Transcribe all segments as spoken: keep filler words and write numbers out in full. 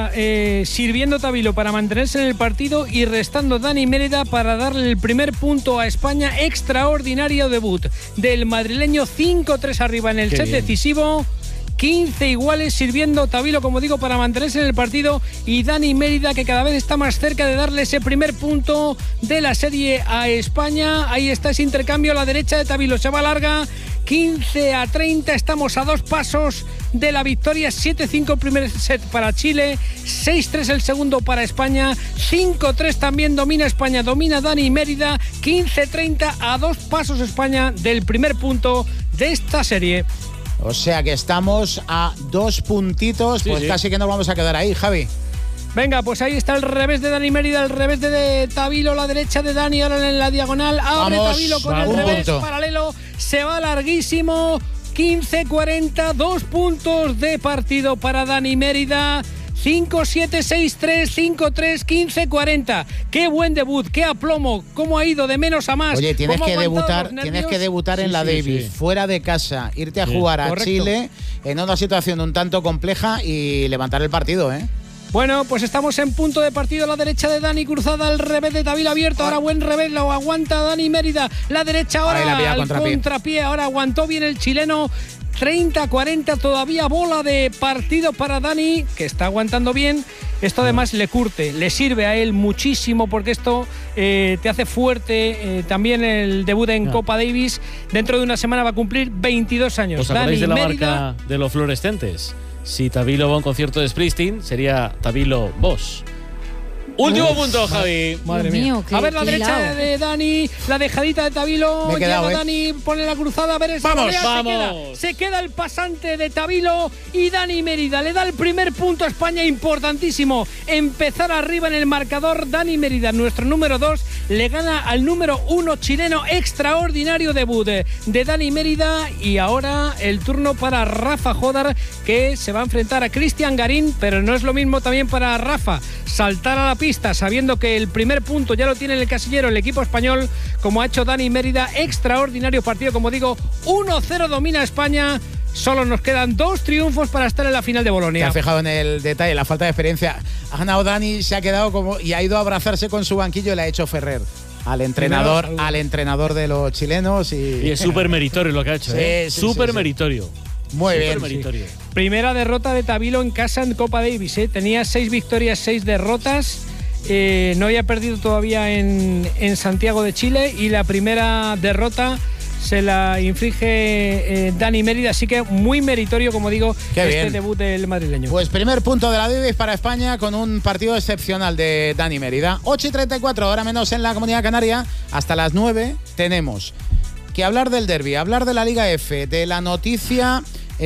está eh, sirviendo Tavilo para mantenerse en el partido y restando Dani Mérida para darle el primer punto a España. Extraordinario debut del madrileño, cinco tres arriba en el Qué set bien. decisivo. quince iguales, sirviendo Tavilo, como digo, para mantenerse en el partido, y Dani Mérida, que cada vez está más cerca de darle ese primer punto de la serie a España. Ahí está ese intercambio a la derecha de Tavilo, se va larga, quince a treinta, estamos a dos pasos de la victoria. Siete cinco el primer set para Chile, seis tres el segundo para España, cinco tres también domina España, domina Dani Mérida, quince treinta, a dos pasos España del primer punto de esta serie. O sea que estamos a dos puntitos, pues sí, casi sí. que nos vamos a quedar ahí, Javi. Venga, pues ahí está el revés de Dani Mérida, el revés de, de Tavilo, la derecha de Dani, ahora en la diagonal. Abre Vamos, Tavilo con el revés punto. paralelo, se va larguísimo. quince cuarenta, dos puntos de partido para Dani Mérida. cinco siete, seis tres, cinco tres, quince cuarenta. Qué buen debut, qué aplomo, cómo ha ido de menos a más. Oye, tienes que debutar, tienes que debutar en sí, la sí, Davis, sí. fuera de casa, irte a sí. jugar a Correcto. Chile en una situación un tanto compleja y levantar el partido, ¿eh? Bueno, pues estamos en punto de partido. La derecha de Dani cruzada, el revés de Tavilo abierto. Ahora buen revés, lo aguanta Dani Mérida. La derecha ahora al contrapié. contrapié. Ahora aguantó bien el chileno. treinta cuarenta, todavía bola de partido para Dani, que está aguantando bien. Esto además le curte, le sirve a él muchísimo, porque esto eh, te hace fuerte. Eh, también el debut en no. Copa Davis. Dentro de una semana va a cumplir veintidós años. ¿Os acordáis Dani de la Mérida, marca de los fluorescentes? Si Tavilo va a un concierto de Springsteen, sería Tavilo Boss. Último Uf, punto, Javi. Madre mía. Mío, qué, a ver la derecha lado. de Dani, la dejadita de Tavilo. Me he quedado, llega ¿eh? Dani, pone la cruzada, a ver esa Vamos, volea, vamos. Se queda, se queda el pasante de Tavilo y Dani Mérida le da el primer punto a España, importantísimo. Empezar arriba en el marcador. Dani Mérida, nuestro número dos, le gana al número uno chileno. Extraordinario debut de, de Dani Mérida. Y ahora el turno para Rafa Jodar, que se va a enfrentar a Cristian Garín, pero no es lo mismo también para Rafa saltar a la pista sabiendo que el primer punto ya lo tiene en el casillero el equipo español, como ha hecho Dani Mérida. Extraordinario partido, como digo, uno cero domina España. Solo nos quedan dos triunfos para estar en la final de Bolonia. Te has fijado en el detalle, la falta de experiencia. Ha ganado Dani, se ha quedado como y ha ido a abrazarse con su banquillo y le ha hecho Ferrer al entrenador, Primero, al entrenador de los chilenos. Y, y es súper meritorio lo que ha hecho, sí, ¿eh? Sí, súper sí, sí. meritorio. Muy Super bien. meritorio. Sí. Primera derrota de Tavilo en casa en Copa Davis, ¿eh? Tenía seis victorias, seis derrotas. Eh, no había perdido todavía en, en Santiago de Chile, y la primera derrota se la inflige eh, Dani Mérida, así que muy meritorio, como digo, Qué este bien. debut del madrileño. Pues primer punto de la Davis para España con un partido excepcional de Dani Mérida. ocho y treinta y cuatro, ahora menos en la Comunidad Canaria. Hasta las nueve tenemos que hablar del derbi, hablar de la Liga F, de la noticia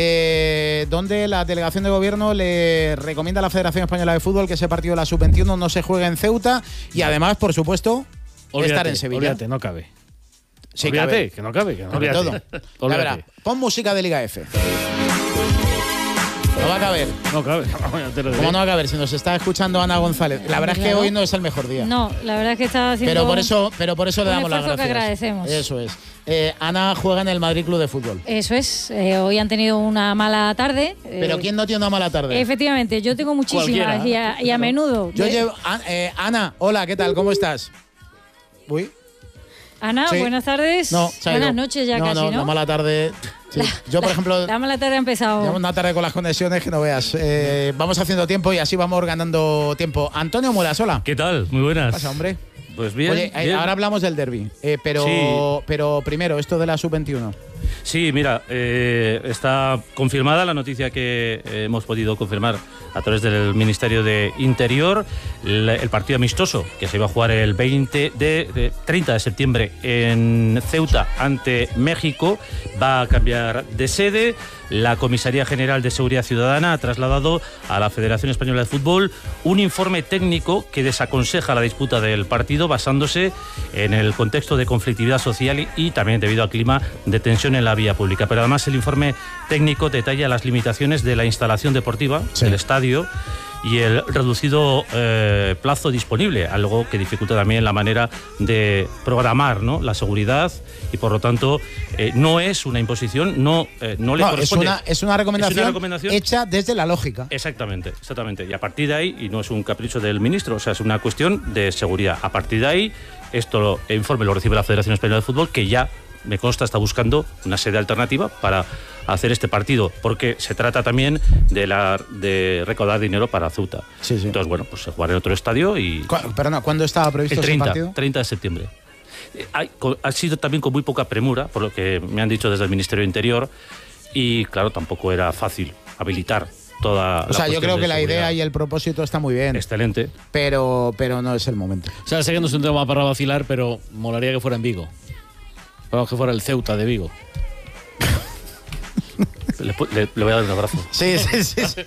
eh, donde la delegación de gobierno le recomienda a la Federación Española de Fútbol que ese partido de la sub veintiuno no se juegue en Ceuta, y además, por supuesto, olvídate, estar en Sevilla. Olvídate, no cabe. Sí, olvídate, cabe. que no cabe. Que no Sobre olvídate. todo. La verdad, pon música de Liga F. No va a caber. No cabe. ¿Cómo no va a caber? Si nos está escuchando Ana González. La verdad es que hoy no es el mejor día. No, la verdad es que está haciendo Pero por eso, pero por eso le damos las gracias. que agradecemos. Eso es. Eh, Ana juega en el Madrid Club de Fútbol. Eso es. Eh, hoy han tenido una mala tarde. ¿Pero eh, quién no tiene una mala tarde? Efectivamente, yo tengo muchísimas y a, y a menudo. Yo llevo, eh, Ana, hola, ¿qué tal? ¿Cómo estás? Uy. Ana, sí. Buenas tardes. No, buenas noches ya no, casi, no, ¿no? la mala tarde. Sí. La, yo, por ejemplo. La mala tarde ha empezado. Llevamos una tarde con las conexiones que no veas. Eh, vamos haciendo tiempo y así vamos ganando tiempo. Antonio Muelas, hola. ¿Qué tal? Muy buenas. ¿Qué pasa, hombre? Pues bien. Oye, bien. ahora hablamos del derbi, eh, pero, sí. pero primero, esto de la sub veintiuno. Sí, mira, eh, está confirmada la noticia que eh, hemos podido confirmar a través del Ministerio de Interior. El, el partido amistoso que se iba a jugar el veinte de, de treinta de septiembre en Ceuta ante México va a cambiar de sede. La Comisaría General de Seguridad Ciudadana ha trasladado a la Federación Española de Fútbol un informe técnico que desaconseja la disputa del partido basándose en el contexto de conflictividad social y, y también debido al clima de tensión en la vía pública. Pero además el informe técnico detalla las limitaciones de la instalación deportiva, sí. del estadio, y el reducido eh, plazo disponible, algo que dificulta también la manera de programar, ¿no?, la seguridad, y por lo tanto eh, no es una imposición, no, eh, no le no, corresponde. Es una, es, una recomendación es una recomendación hecha desde la lógica. Exactamente, exactamente. Y a partir de ahí, y no es un capricho del ministro, o sea, es una cuestión de seguridad. A partir de ahí, esto lo, el informe lo recibe la Federación Española de Fútbol, que ya, me consta, está buscando una sede alternativa para hacer este partido, porque se trata también de, la, de recaudar dinero para Ceuta. Sí, sí. Entonces, bueno, pues se jugará en otro estadio y... ¿Cu perdona, ¿cuándo estaba previsto el treinta, ese partido? treinta de septiembre. Eh, hay, ha sido también con muy poca premura, por lo que me han dicho desde el Ministerio de Interior, y claro, tampoco era fácil habilitar toda. O sea, yo creo que la seguridad. idea y el propósito está muy bien. Excelente. Pero, pero no es el momento. O sea, sé que no es un tema para vacilar, pero molaría que fuera en Vigo. Vamos, que fuera el Ceuta de Vigo. Le, le, le voy a dar un abrazo. Sí, sí, sí. Sí,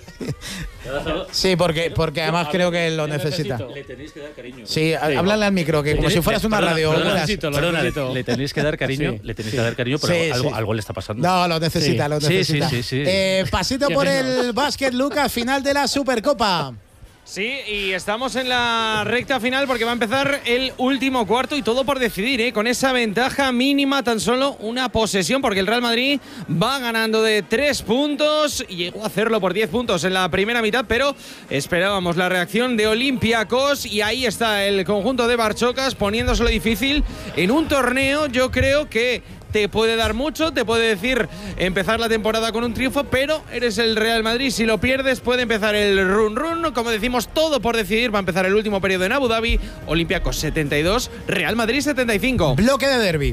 sí porque, porque además creo que lo necesita. Le tenéis que dar cariño. Sí, háblale al micro, que como si fueras una radio. Perdona, necesito, perdona, le, le tenéis que dar cariño, sí, le tenéis sí. que dar cariño, pero sí, algo, sí. algo le está pasando. No, lo necesita, sí. lo necesita. Sí, sí, sí, sí. Eh, pasito por el básquet, Lucas, final de la Supercopa. Sí, y estamos en la recta final porque va a empezar el último cuarto y todo por decidir, ¿eh? Con esa ventaja mínima, tan solo una posesión, porque el Real Madrid va ganando de tres puntos y llegó a hacerlo por diez puntos en la primera mitad, pero esperábamos la reacción de Olympiacos y ahí está el conjunto de Barchocas poniéndoselo difícil en un torneo. Yo creo que te puede dar mucho, te puede decir empezar la temporada con un triunfo, pero eres el Real Madrid, si lo pierdes puede empezar el run run, como decimos, todo por decidir. Va a empezar el último periodo en Abu Dhabi. Olympiacos setenta y dos, Real Madrid setenta y cinco. Bloque de derbi.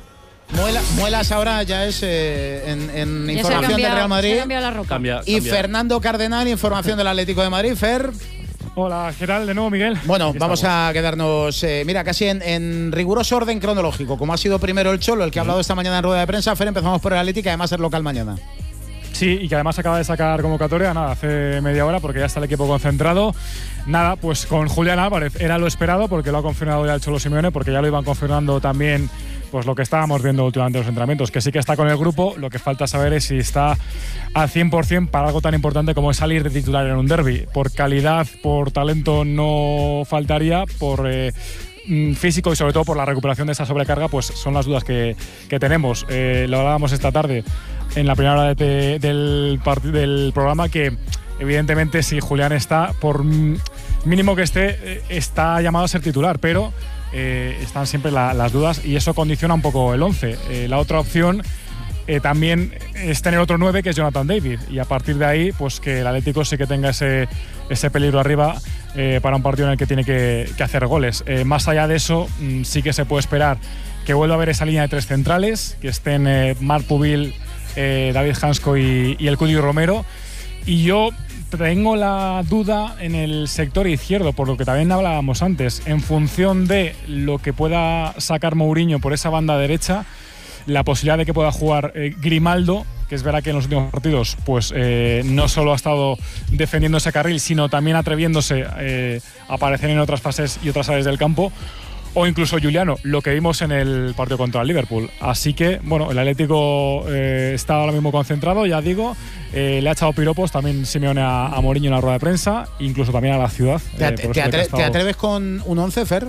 Muela, Muelas ahora ya es eh, en, en información cambiado, del Real Madrid. La ropa. Cambia, y cambia. Fernando Cardenal, información del Atlético de Madrid. Fer. Hola, ¿qué tal? De nuevo, Miguel. Bueno, Aquí vamos estamos. a quedarnos, eh, mira, casi en, en riguroso orden cronológico. Como ha sido primero el Cholo, el que ha hablado esta mañana en rueda de prensa, Fer, empezamos por el Atlético, además es local mañana. Sí, y que además acaba de sacar convocatoria, nada, hace media hora, porque ya está el equipo concentrado. Nada, pues con Julián Álvarez era lo esperado, porque lo ha confirmado ya el Cholo Simeone, porque ya lo iban confirmando también, pues lo que estábamos viendo últimamente en los entrenamientos, que sí que está con el grupo. Lo que falta saber es si está al cien por cien para algo tan importante como es salir de titular en un derbi. Por calidad, por talento no faltaría, por eh, físico y sobre todo por la recuperación de esa sobrecarga, pues son las dudas que, que tenemos. Eh, lo hablábamos esta tarde en la primera hora de, del, del programa, que evidentemente si Julián está, por mínimo que esté, está llamado a ser titular, pero eh, están siempre la, las dudas y eso condiciona un poco el once. Eh, la otra opción eh, también es tener otro nueve, que es Jonathan David, y a partir de ahí pues que el Atlético sí que tenga ese, ese peligro arriba eh, para un partido en el que tiene que, que hacer goles. Eh, más allá de eso, mmm, sí que se puede esperar que vuelva a haber esa línea de tres centrales, que estén eh, Marc Pubil, eh, David Hansko y, y el Cudi Romero. Y yo tengo la duda en el sector izquierdo, por lo que también hablábamos antes, en función de lo que pueda sacar Mourinho por esa banda derecha, la posibilidad de que pueda jugar eh, Grimaldo, que es verdad que en los últimos partidos pues eh, no solo ha estado defendiendo ese carril, sino también atreviéndose eh, a aparecer en otras fases y otras áreas del campo, o incluso Juliano, lo que vimos en el partido contra el Liverpool. Así que, bueno, el Atlético eh, está ahora mismo concentrado, ya digo, eh, le ha echado piropos también Simeone a, a Mourinho en la rueda de prensa, incluso también a la ciudad. ¿Te, eh, te, te, atre estado... ¿Te atreves con un once, Fer?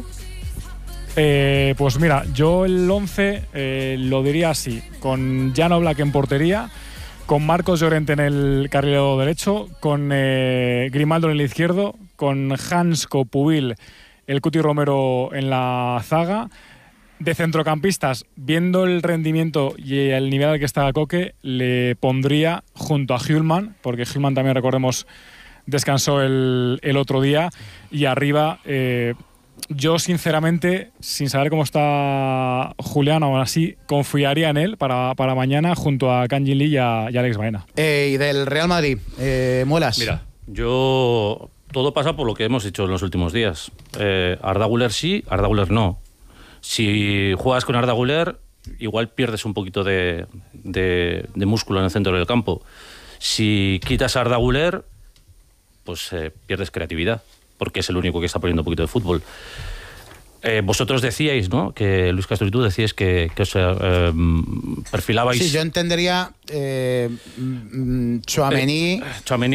Eh, pues mira, yo el once eh, lo diría así, con Jan Oblak en portería, con Marcos Llorente en el carrilero derecho, con eh, Grimaldo en el izquierdo, con Hansko, Pubil, el Cuti Romero en la zaga. De centrocampistas, viendo el rendimiento y el nivel al que está Koke, le pondría junto a Hjulman, porque Hjulman también, recordemos, descansó el, el otro día, y arriba eh, yo sinceramente, sin saber cómo está Julián, aún así confiaría en él para, para mañana junto a Kangin Lee y a, y a Alex Baena. Eh, y del Real Madrid, eh, Muelas. Mira, yo... Todo pasa por lo que hemos hecho en los últimos días. Eh, Arda Güler sí, Arda Güler no. Si juegas con Arda Güler, igual pierdes un poquito de, de, de músculo en el centro del campo. Si quitas a Arda Güler, pues eh, pierdes creatividad, porque es el único que está poniendo un poquito de fútbol. Eh, vosotros decíais, ¿no?, que Luis Castro y tú decíais que, que os eh, perfilabais... Sí, yo entendería eh, Tchouaméni... Eh, Tchouaméni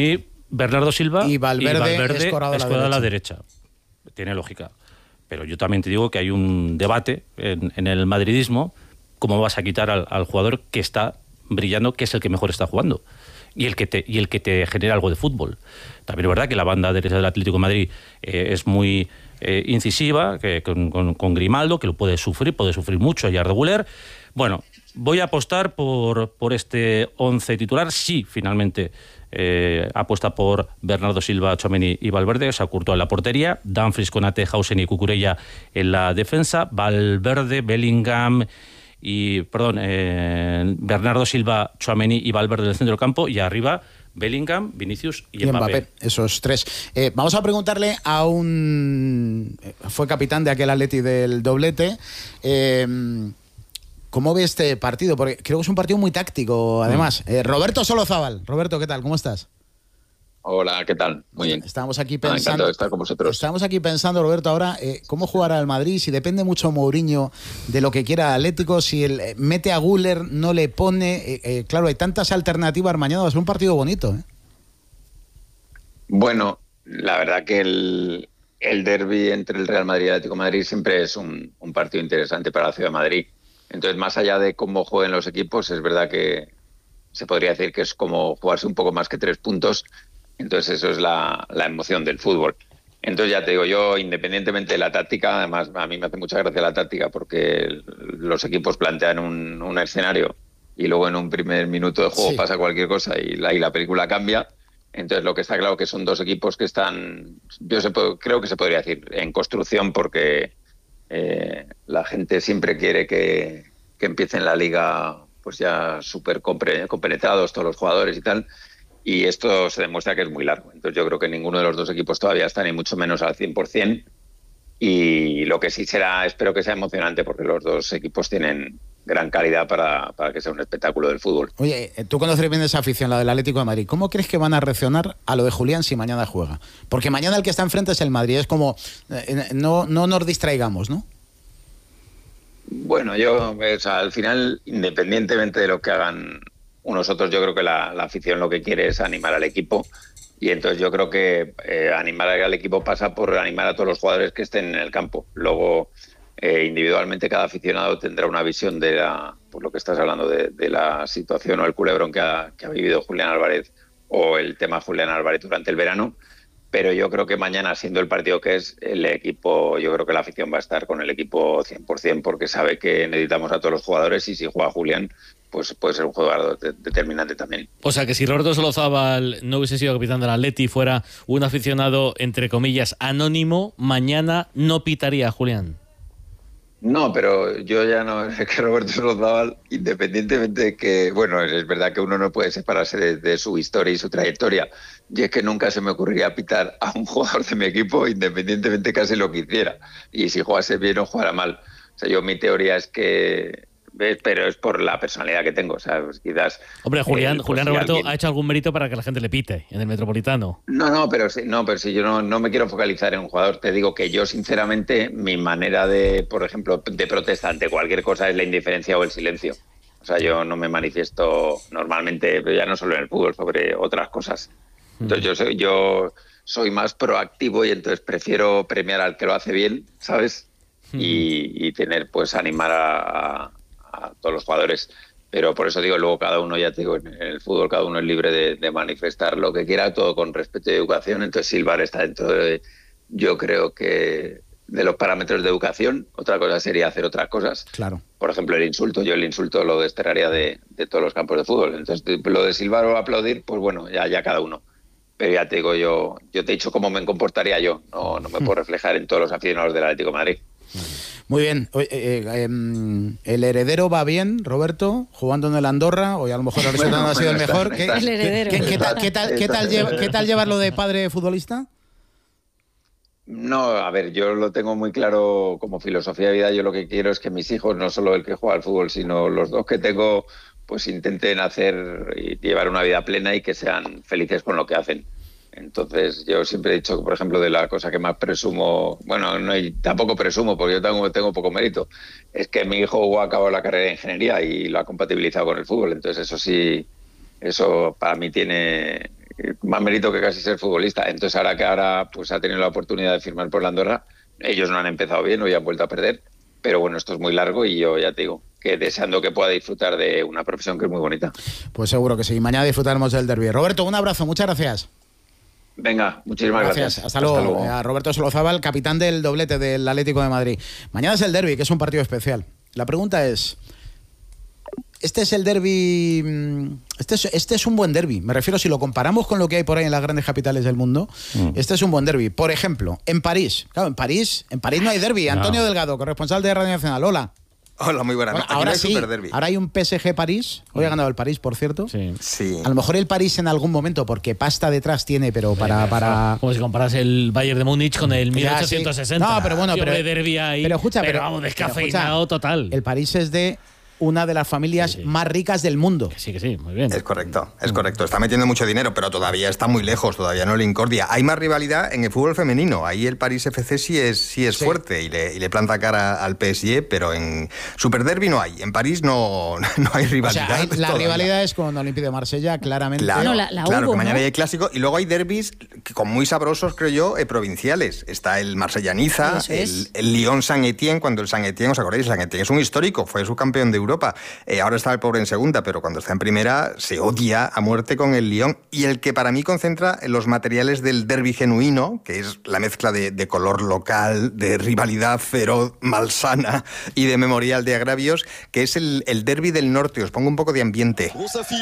Bernardo Silva y Valverde, y Valverde escorado a la escorado a la derecha. derecha. Tiene lógica. Pero yo también te digo que hay un debate en, en el madridismo, cómo vas a quitar al, al jugador que está brillando, que es el que mejor está jugando y el que te, y el que te genera algo de fútbol. También es verdad que la banda derecha del Atlético de Madrid eh, es muy eh, incisiva, que, con, con, con Grimaldo, que lo puede sufrir, puede sufrir mucho y Arda Güler. Bueno, voy a apostar por, por este once titular. Sí, finalmente eh, apuesta por Bernardo Silva, Tchouaméni y Valverde. Se Courtois en la portería, Dumfries, Konaté, Hausen y Cucurella en la defensa, Valverde, Bellingham y, perdón, eh, Bernardo Silva, Tchouaméni y Valverde del centro del campo, y arriba Bellingham, Vinicius y, y Mbappé. Mbappé. Esos tres. Eh, vamos a preguntarle a un... Fue capitán de aquel Atleti del doblete. Eh, ¿Cómo ve este partido? Porque creo que es un partido muy táctico, además. Mm. Eh, Roberto Solozábal. Roberto, ¿qué tal? ¿Cómo estás? Hola, ¿qué tal? Muy bien. Estábamos aquí pensando. Ah, encantado de estar con vosotros. Estamos aquí pensando, Roberto, ahora eh, cómo jugará el Madrid. Si depende mucho Mourinho de lo que quiera Atlético, si él eh, mete a Güler, no le pone. Eh, eh, claro, hay tantas alternativas. Mañana va a ser un partido bonito, ¿eh? Bueno, la verdad que el, el derbi entre el Real Madrid y el Atlético de Madrid siempre es un, un partido interesante para la ciudad de Madrid. Entonces, más allá de cómo jueguen los equipos, es verdad que se podría decir que es como jugarse un poco más que tres puntos. Entonces, eso es la, la emoción del fútbol. Entonces, ya te digo, yo, independientemente de la táctica, además, a mí me hace mucha gracia la táctica porque los equipos plantean un, un escenario y luego en un primer minuto de juego sí. pasa cualquier cosa y la, y la película cambia. Entonces, lo que está claro que son dos equipos que están, yo se puedo, creo que se podría decir, en construcción porque eh, la gente siempre quiere que, que empiecen la liga pues ya súper compenetrados todos los jugadores y tal. Y esto se demuestra que es muy largo. Entonces yo creo que ninguno de los dos equipos todavía está ni mucho menos al cien por ciento. Y lo que sí será, espero que sea emocionante, porque los dos equipos tienen gran calidad para, para que sea un espectáculo del fútbol. Oye, tú conoces bien esa afición, la del Atlético de Madrid. ¿Cómo crees que van a reaccionar a lo de Julián si mañana juega? Porque mañana el que está enfrente es el Madrid. Es como, eh, no, no nos distraigamos, ¿no? Bueno, yo, o sea, al final, independientemente de lo que hagan unos otros, yo creo que la, la afición lo que quiere es animar al equipo, y entonces yo creo que eh, animar al equipo pasa por animar a todos los jugadores que estén en el campo. Luego, eh, individualmente, cada aficionado tendrá una visión de la, por lo que estás hablando, de, de la situación o el culebrón que ha, que ha vivido Julián Álvarez o el tema Julián Álvarez durante el verano. Pero yo creo que mañana, siendo el partido que es, el equipo, yo creo que la afición va a estar con el equipo cien por ciento porque sabe que necesitamos a todos los jugadores y si juega Julián, pues puede ser un jugador de, determinante también. O sea que si Roberto Solozábal no hubiese sido capitán del Atleti y fuera un aficionado, entre comillas, anónimo, mañana no pitaría a Julián. No, pero yo ya no, es que Roberto Solozábal, independientemente de que, bueno, es verdad que uno no puede separarse de, de su historia y su trayectoria, y es que nunca se me ocurriría pitar a un jugador de mi equipo, independientemente casi lo que hiciera, y si jugase bien o jugara mal. O sea, yo mi teoría es que, ¿ves? Pero es por la personalidad que tengo, o sea, pues quizás... Hombre, Julián, eh, pues Julián si Roberto alguien... ha hecho algún mérito para que la gente le pite en el Metropolitano. No, no, pero sí, no, pero sí, yo no, no me quiero focalizar en un jugador. Te digo que yo, sinceramente, mi manera de, por ejemplo, de protesta ante cualquier cosa es la indiferencia o el silencio. O sea, yo no me manifiesto normalmente, pero ya no solo en el fútbol, sobre otras cosas. Entonces yo soy, yo soy más proactivo y entonces prefiero premiar al que lo hace bien, ¿sabes? Y, y tener, pues, animar a, a, a todos los jugadores. Pero por eso digo, luego cada uno, ya te digo, en el fútbol cada uno es libre de, de manifestar lo que quiera, todo con respeto y educación. Entonces silbar está dentro de, yo creo que, de los parámetros de educación. Otra cosa sería hacer otras cosas. Claro. Por ejemplo, el insulto. Yo el insulto lo desterraría de, de todos los campos de fútbol. Entonces lo de silbar o aplaudir, pues bueno, ya, ya cada uno. Pero ya te digo, yo, yo te he dicho cómo me comportaría yo. No, no me puedo reflejar en todos los aficionados del Atlético de Madrid. Muy bien. Eh, eh, eh, ¿el heredero va bien, Roberto, jugando en el Andorra? O a lo mejor el resultado no ha sido el mejor. ¿Qué, el heredero. ¿qué, qué, tal, qué, tal, qué, tal lleva, ¿Qué tal llevarlo de padre futbolista? No, a ver, yo lo tengo muy claro como filosofía de vida. Yo lo que quiero es que mis hijos, no solo el que juega al fútbol, sino los dos que tengo, pues intenten hacer y llevar una vida plena y que sean felices con lo que hacen. Entonces, yo siempre he dicho que, por ejemplo, de la cosa que más presumo, bueno, no hay, tampoco presumo porque yo tengo, tengo poco mérito, es que mi hijo ha acabado la carrera de ingeniería y lo ha compatibilizado con el fútbol. Entonces, eso sí, eso para mí tiene, más mérito que casi ser futbolista. Entonces ahora que ahora pues ha tenido la oportunidad de firmar por la Andorra, ellos no han empezado bien, hoy han vuelto a perder, pero bueno, esto es muy largo y yo ya te digo que deseando que pueda disfrutar de una profesión que es muy bonita. Pues seguro que sí, mañana disfrutaremos del derbi. Roberto, un abrazo, muchas gracias. Venga, muchísimas gracias. gracias. Hasta, luego. Hasta luego. A Roberto Solozábal, capitán del doblete del Atlético de Madrid. Mañana es el derbi, que es un partido especial. La pregunta es, este es el derbi, este es, este es un buen derbi. Me refiero, si lo comparamos con lo que hay por ahí en las grandes capitales del mundo, mm. este es un buen derbi. Por ejemplo, en París. Claro, en París, en París no hay derbi. No. Antonio Delgado, corresponsal de Radio Nacional. Hola. Hola, muy buenas. Bueno, ahora sí, ahora hay un P S G París. Hoy ha ganado el París, por cierto. Sí. sí. A lo mejor el París en algún momento, porque pasta detrás tiene, pero para... para... Como si comparas el Bayern de Múnich con el mil ochocientos sesenta. Sí. No, pero bueno, pero, derbi ahí, pero escucha, pero, pero vamos, descafeinado pero escucha, total. El París es de una de las familias sí, sí. más ricas del mundo. Que sí, que sí, muy bien. Es correcto, es correcto. Está metiendo mucho dinero, pero todavía está muy lejos, todavía no le incordia. Hay más rivalidad en el fútbol femenino. Ahí el París F C sí es, sí es sí. fuerte y le, y le planta cara al P S G, pero en Super Derby no hay. En París no, no hay rivalidad. O sea, hay, la todavía. rivalidad es con Olympique de Marsella, claramente. Claro, no, la, la claro hubo, que mañana ¿no? hay clásico. Y luego hay derbis que con muy sabrosos, creo yo, eh, provinciales. Está el Marsella-Niza, el, el Lyon-San Etienne, cuando el San Etienne, ¿os acordáis? San Etienne es un histórico, fue subcampeón de Europa. Eh, Ahora está el pobre en segunda, pero cuando está en primera se odia a muerte con el Lyon. Y el que para mí concentra los materiales del derbi genuino, que es la mezcla de, de color local, de rivalidad feroz, malsana y de memorial de agravios, que es el, el derbi del norte. Os pongo un poco de ambiente.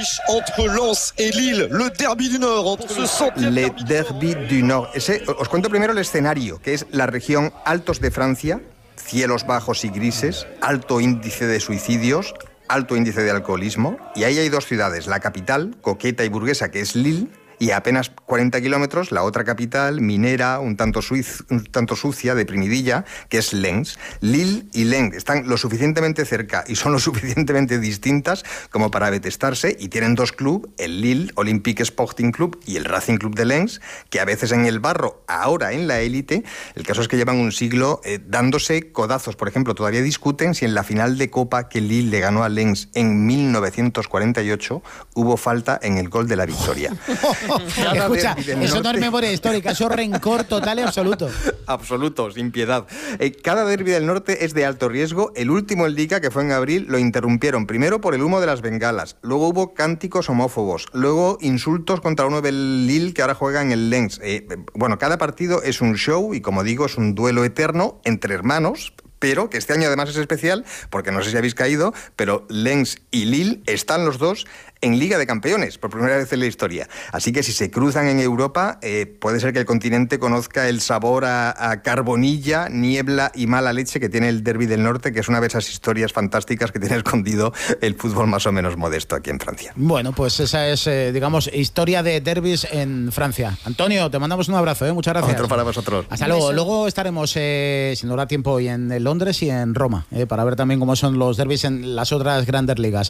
Le derbi du Nord. Ese, os cuento primero el escenario, que es la región Altos de Francia, cielos bajos y grises, alto índice de suicidios, alto índice de alcoholismo, y ahí hay dos ciudades, la capital, coqueta y burguesa, que es Lille, y a apenas cuarenta kilómetros la otra capital, minera, un tanto, suiz, un tanto sucia, deprimidilla, que es Lens. Lille y Lens están lo suficientemente cerca y son lo suficientemente distintas como para detestarse, y tienen dos clubes, el Lille Olympique Sporting Club y el Racing Club de Lens, que a veces en el barro, ahora en la élite. El caso es que llevan un siglo eh, dándose codazos. Por ejemplo, todavía discuten si en la final de Copa que Lille le ganó a Lens en mil novecientos cuarenta y ocho hubo falta en el gol de la victoria. Escucha, eso no es memoria histórica, eso es rencor total y absoluto. Absoluto, sin piedad. Eh, cada derbi del norte es de alto riesgo. El último en Liga, que fue en abril, lo interrumpieron primero por el humo de las bengalas, luego hubo cánticos homófobos, luego insultos contra uno del Lille que ahora juega en el Lens. Eh, bueno, cada partido es un show y, como digo, es un duelo eterno entre hermanos, pero que este año además es especial porque no sé si habéis caído, pero Lens y Lille están los dos en Liga de Campeones, por primera vez en la historia. Así que si se cruzan en Europa, eh, puede ser que el continente conozca el sabor a, a carbonilla, niebla y mala leche que tiene el derbi del norte, que es una de esas historias fantásticas que tiene escondido el fútbol más o menos modesto aquí en Francia. Bueno, pues esa es, eh, digamos, historia de derbis en Francia. Antonio, te mandamos un abrazo, ¿eh? Muchas gracias. Otro para vosotros. Hasta luego. Luego estaremos, eh, si nos da tiempo, hoy en Londres y en Roma, eh, para ver también cómo son los derbis en las otras grandes ligas.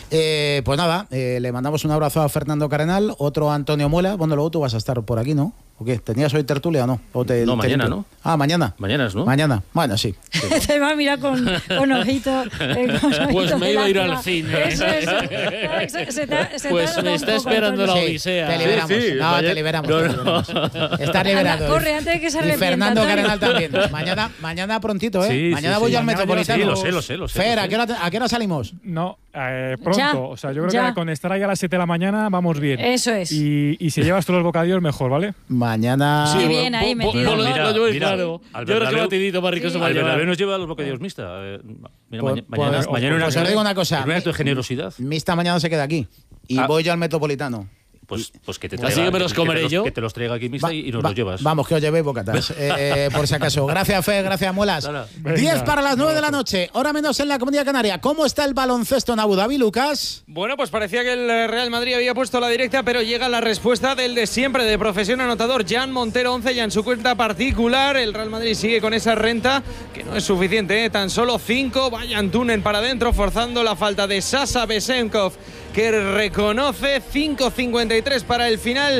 Eh, pues nada, Eh, le mandamos un abrazo a Fernando Cardenal, otro a Antonio Muela. Bueno, luego tú vas a estar por aquí, ¿no? ¿O qué? ¿Tenías hoy tertulia o no? ¿O te, no, te mañana, limpio? ¿no? Ah, mañana. Mañana es, ¿no? Mañana. Bueno, sí. sí. Te va a mirar con, con ojito. Eh, con ojito pues me iba a ir al cine. Eso, eso. No, se, se te, se pues te me está esperando la Odisea. Sí, te liberamos. Sí, sí, no, vaya, te liberamos. No, te no. liberamos. Estás liberado. Anda, corre antes de que se arrepienta. Y Fernando Antonio. Cardenal también. Mañana, mañana prontito, ¿eh? Sí, mañana sí, voy sí. al Mañana Metropolitano. Sí, lo sé, lo sé, lo sé. Fer, lo sé. ¿a qué hora, a qué hora salimos? No, eh, pronto. Ya, o sea, yo creo ya. que con estar ahí a las siete de la mañana vamos bien. Eso es. Y, y si llevas tú los bocadillos, mejor, ¿vale? Mañana. Sí, bien ahí Po- po- metido. lo- Mira, lo llevo mira, claro. al Yo creo que Bernabéu- batidito más rico Sí. se va a Al llevar. Bernabéu nos lleva los bocadillos mixta. Eh, mira, Pues- mañana, mañana, pues- mañana una, pues os digo una cosa. una acto de generosidad. Mista mañana se queda aquí. Y Ah. voy yo al Metropolitano. Pues, pues que te Así traiga, que me los que te comeré yo. Que te los traiga aquí mixta Va- y nos va- los llevas. Vamos, que os llevéis bocatas, eh, por si acaso. Gracias, Fe, gracias, Muelas. Nada. diez para las nueve de la noche, hora menos en la Comunidad Canaria. ¿Cómo está el baloncesto en Abu Dhabi, Lucas? Bueno, pues parecía que el Real Madrid había puesto la directa, pero llega la respuesta del de siempre, de profesión anotador, Jan Montero, once, ya en su cuenta particular. El Real Madrid sigue con esa renta, que no es suficiente, ¿eh? Tan solo cinco. Vayan túnel para adentro, forzando la falta de Sasa Besenkov, que reconoce. Cinco cincuenta y tres para el final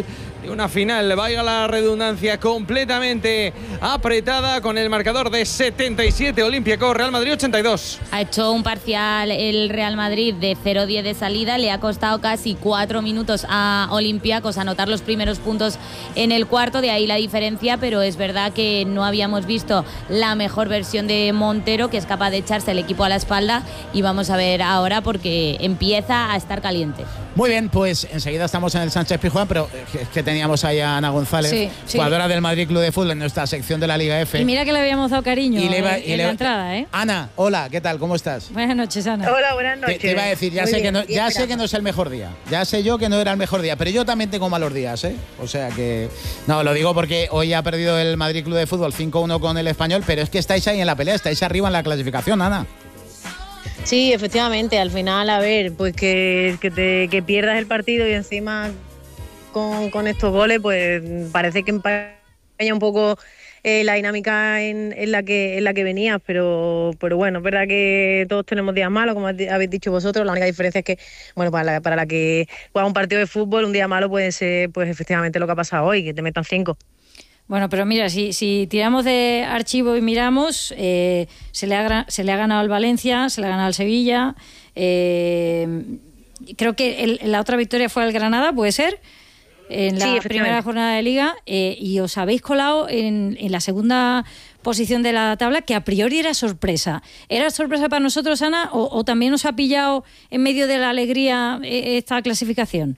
de una final, vaya la redundancia, completamente apretada, con el marcador de setenta y siete Olympiacos, Real Madrid ochenta y dos. Ha hecho un parcial el Real Madrid de cero diez de salida, le ha costado casi cuatro minutos a Olympiacos anotar los primeros puntos en el cuarto, de ahí la diferencia, pero es verdad que no habíamos visto la mejor versión de Montero, que es capaz de echarse el equipo a la espalda, y vamos a ver ahora porque empieza a estar caliente. Muy bien, pues enseguida estamos en el Sánchez Pizjuán, pero es que teníamos ahí a Ana González, sí, sí. jugadora del Madrid Club de Fútbol, en nuestra sección de la Liga F. Y mira que le habíamos dado cariño y le iba, en, y en le, la entrada, ¿eh? Ana, hola, ¿qué tal? ¿Cómo estás? Buenas noches, Ana. Hola, buenas noches. Te, te iba a decir, ya, sé, bien, que no, ya bien, sé que no es el mejor día. Ya sé yo que no era el mejor día, pero yo también tengo malos días, ¿eh? O sea que... No, lo digo porque hoy ha perdido el Madrid Club de Fútbol cinco uno con el Español, pero es que estáis ahí en la pelea, estáis arriba en la clasificación, Ana. Sí, efectivamente, al final, a ver, pues que, que, te, que pierdas el partido y encima con, con estos goles, pues parece que empaña un poco eh, la dinámica en, en, la que, en la que venías, pero, pero bueno, es verdad que todos tenemos días malos, como habéis dicho vosotros. La única diferencia es que, bueno, para la, para la que juega un partido de fútbol, un día malo puede ser, pues efectivamente lo que ha pasado hoy, que te metan cinco. Bueno, pero mira, si, si tiramos de archivo y miramos, eh, se, le ha, se le ha ganado al Valencia, se le ha ganado al Sevilla, eh, creo que el, la otra victoria fue al Granada, ¿puede ser? En la sí, primera jornada de Liga, eh, y os habéis colado en, en la segunda posición de la tabla, que a priori era sorpresa. ¿Era sorpresa para nosotros, Ana, o, o también os ha pillado en medio de la alegría esta clasificación?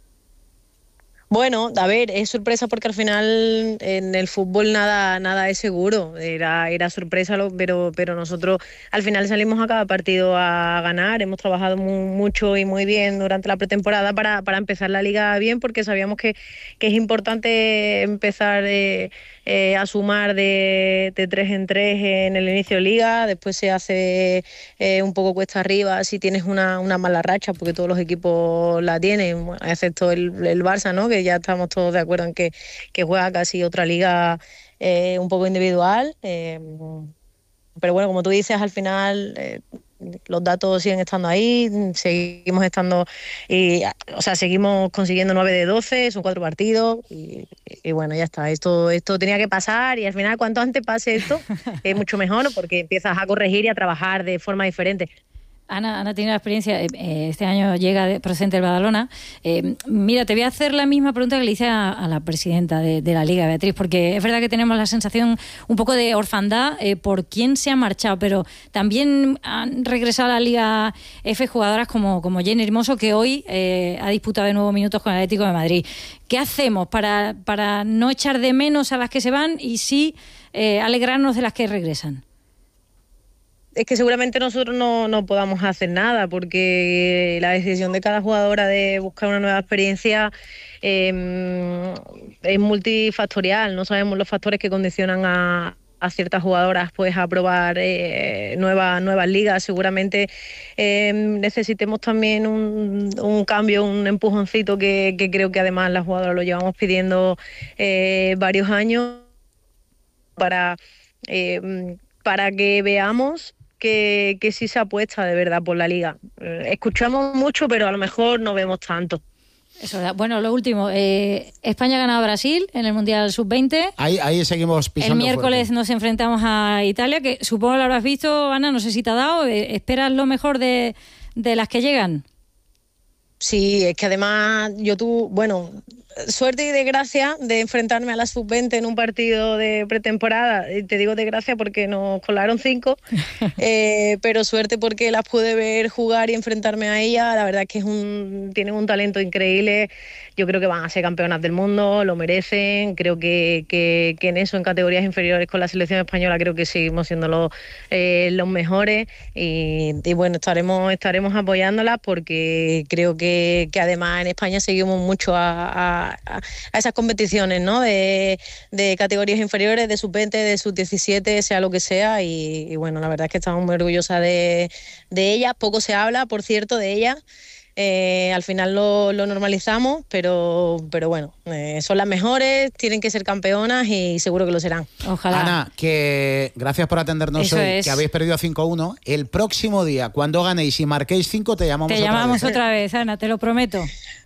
Bueno, a ver, es sorpresa porque al final en el fútbol nada nada es seguro. Era era sorpresa, pero pero nosotros al final salimos a cada partido a ganar. Hemos trabajado muy, mucho y muy bien durante la pretemporada para, para empezar la liga bien, porque sabíamos que, que es importante empezar eh, eh, a sumar de, de tres en tres en el inicio de liga. Después se hace eh, un poco cuesta arriba si tienes una, una mala racha, porque todos los equipos la tienen, excepto el, el Barça, ¿no? Que ya estamos todos de acuerdo en que, que juega casi otra liga eh, un poco individual. Eh, pero bueno, como tú dices, al final eh, los datos siguen estando ahí, seguimos estando, y, o sea, seguimos consiguiendo nueve de doce, son cuatro partidos, y, y bueno, ya está. Esto, esto tenía que pasar, y al final, cuanto antes pase esto, es mucho mejor, ¿no? Porque empiezas a corregir y a trabajar de forma diferente. Ana, Ana tiene la experiencia, eh, este año llega de, procedente del Badalona. Eh, mira, te voy a hacer la misma pregunta que le hice a, a la presidenta de, de la Liga, Beatriz, porque es verdad que tenemos la sensación un poco de orfandad eh, por quién se ha marchado, pero también han regresado a la Liga F jugadoras como, como Jenny Hermoso, que hoy eh, ha disputado de nuevo minutos con el Atlético de Madrid. ¿Qué hacemos para, para no echar de menos a las que se van y sí eh, alegrarnos de las que regresan? Es que seguramente nosotros no, no podamos hacer nada, porque la decisión de cada jugadora de buscar una nueva experiencia eh, es multifactorial. No sabemos los factores que condicionan a, a ciertas jugadoras pues a probar eh, nuevas, nuevas ligas. Seguramente eh, necesitemos también un, un cambio, un empujoncito que, que creo que además las jugadoras lo llevamos pidiendo eh, varios años para, eh, para que veamos Que, que sí se apuesta de verdad por la liga. Eh, escuchamos mucho, pero a lo mejor no vemos tanto. Eso, bueno, lo último, eh, España ha ganado a Brasil en el Mundial sub veinte. Ahí, ahí seguimos pisando. El miércoles fuerte. Nos enfrentamos a Italia, que supongo que lo habrás visto, Ana, no sé si te ha dado. Eh, ¿Esperas lo mejor de, de las que llegan? Sí, es que además yo tuve, bueno, suerte y desgracia de enfrentarme a la sub veinte en un partido de pretemporada. Y te digo desgracia porque nos colaron cinco, eh, pero suerte porque las pude ver jugar y enfrentarme a ellas. La verdad es que es un, tienen un talento increíble. Yo creo que van a ser campeonas del mundo, lo merecen. Creo que, que, que en eso, en categorías inferiores con la selección española, creo que seguimos siendo los, eh, los mejores. Y, y bueno, estaremos, estaremos apoyándolas porque creo que, que además en España seguimos mucho a, a A, a esas competiciones, ¿no? De, de categorías inferiores, de sub veinte, de sub diecisiete, sea lo que sea, y, y bueno, la verdad es que estamos muy orgullosas de, de ellas. Poco se habla, por cierto, de ellas. Eh, al final lo, lo normalizamos, pero, pero bueno, eh, son las mejores, tienen que ser campeonas y seguro que lo serán. Ojalá. Ana, que gracias por atendernos Eso hoy, es. que habéis perdido cinco uno. El próximo día, cuando ganéis y marquéis cinco, te llamamos Te otra llamamos vez. otra vez, Ana, te lo prometo.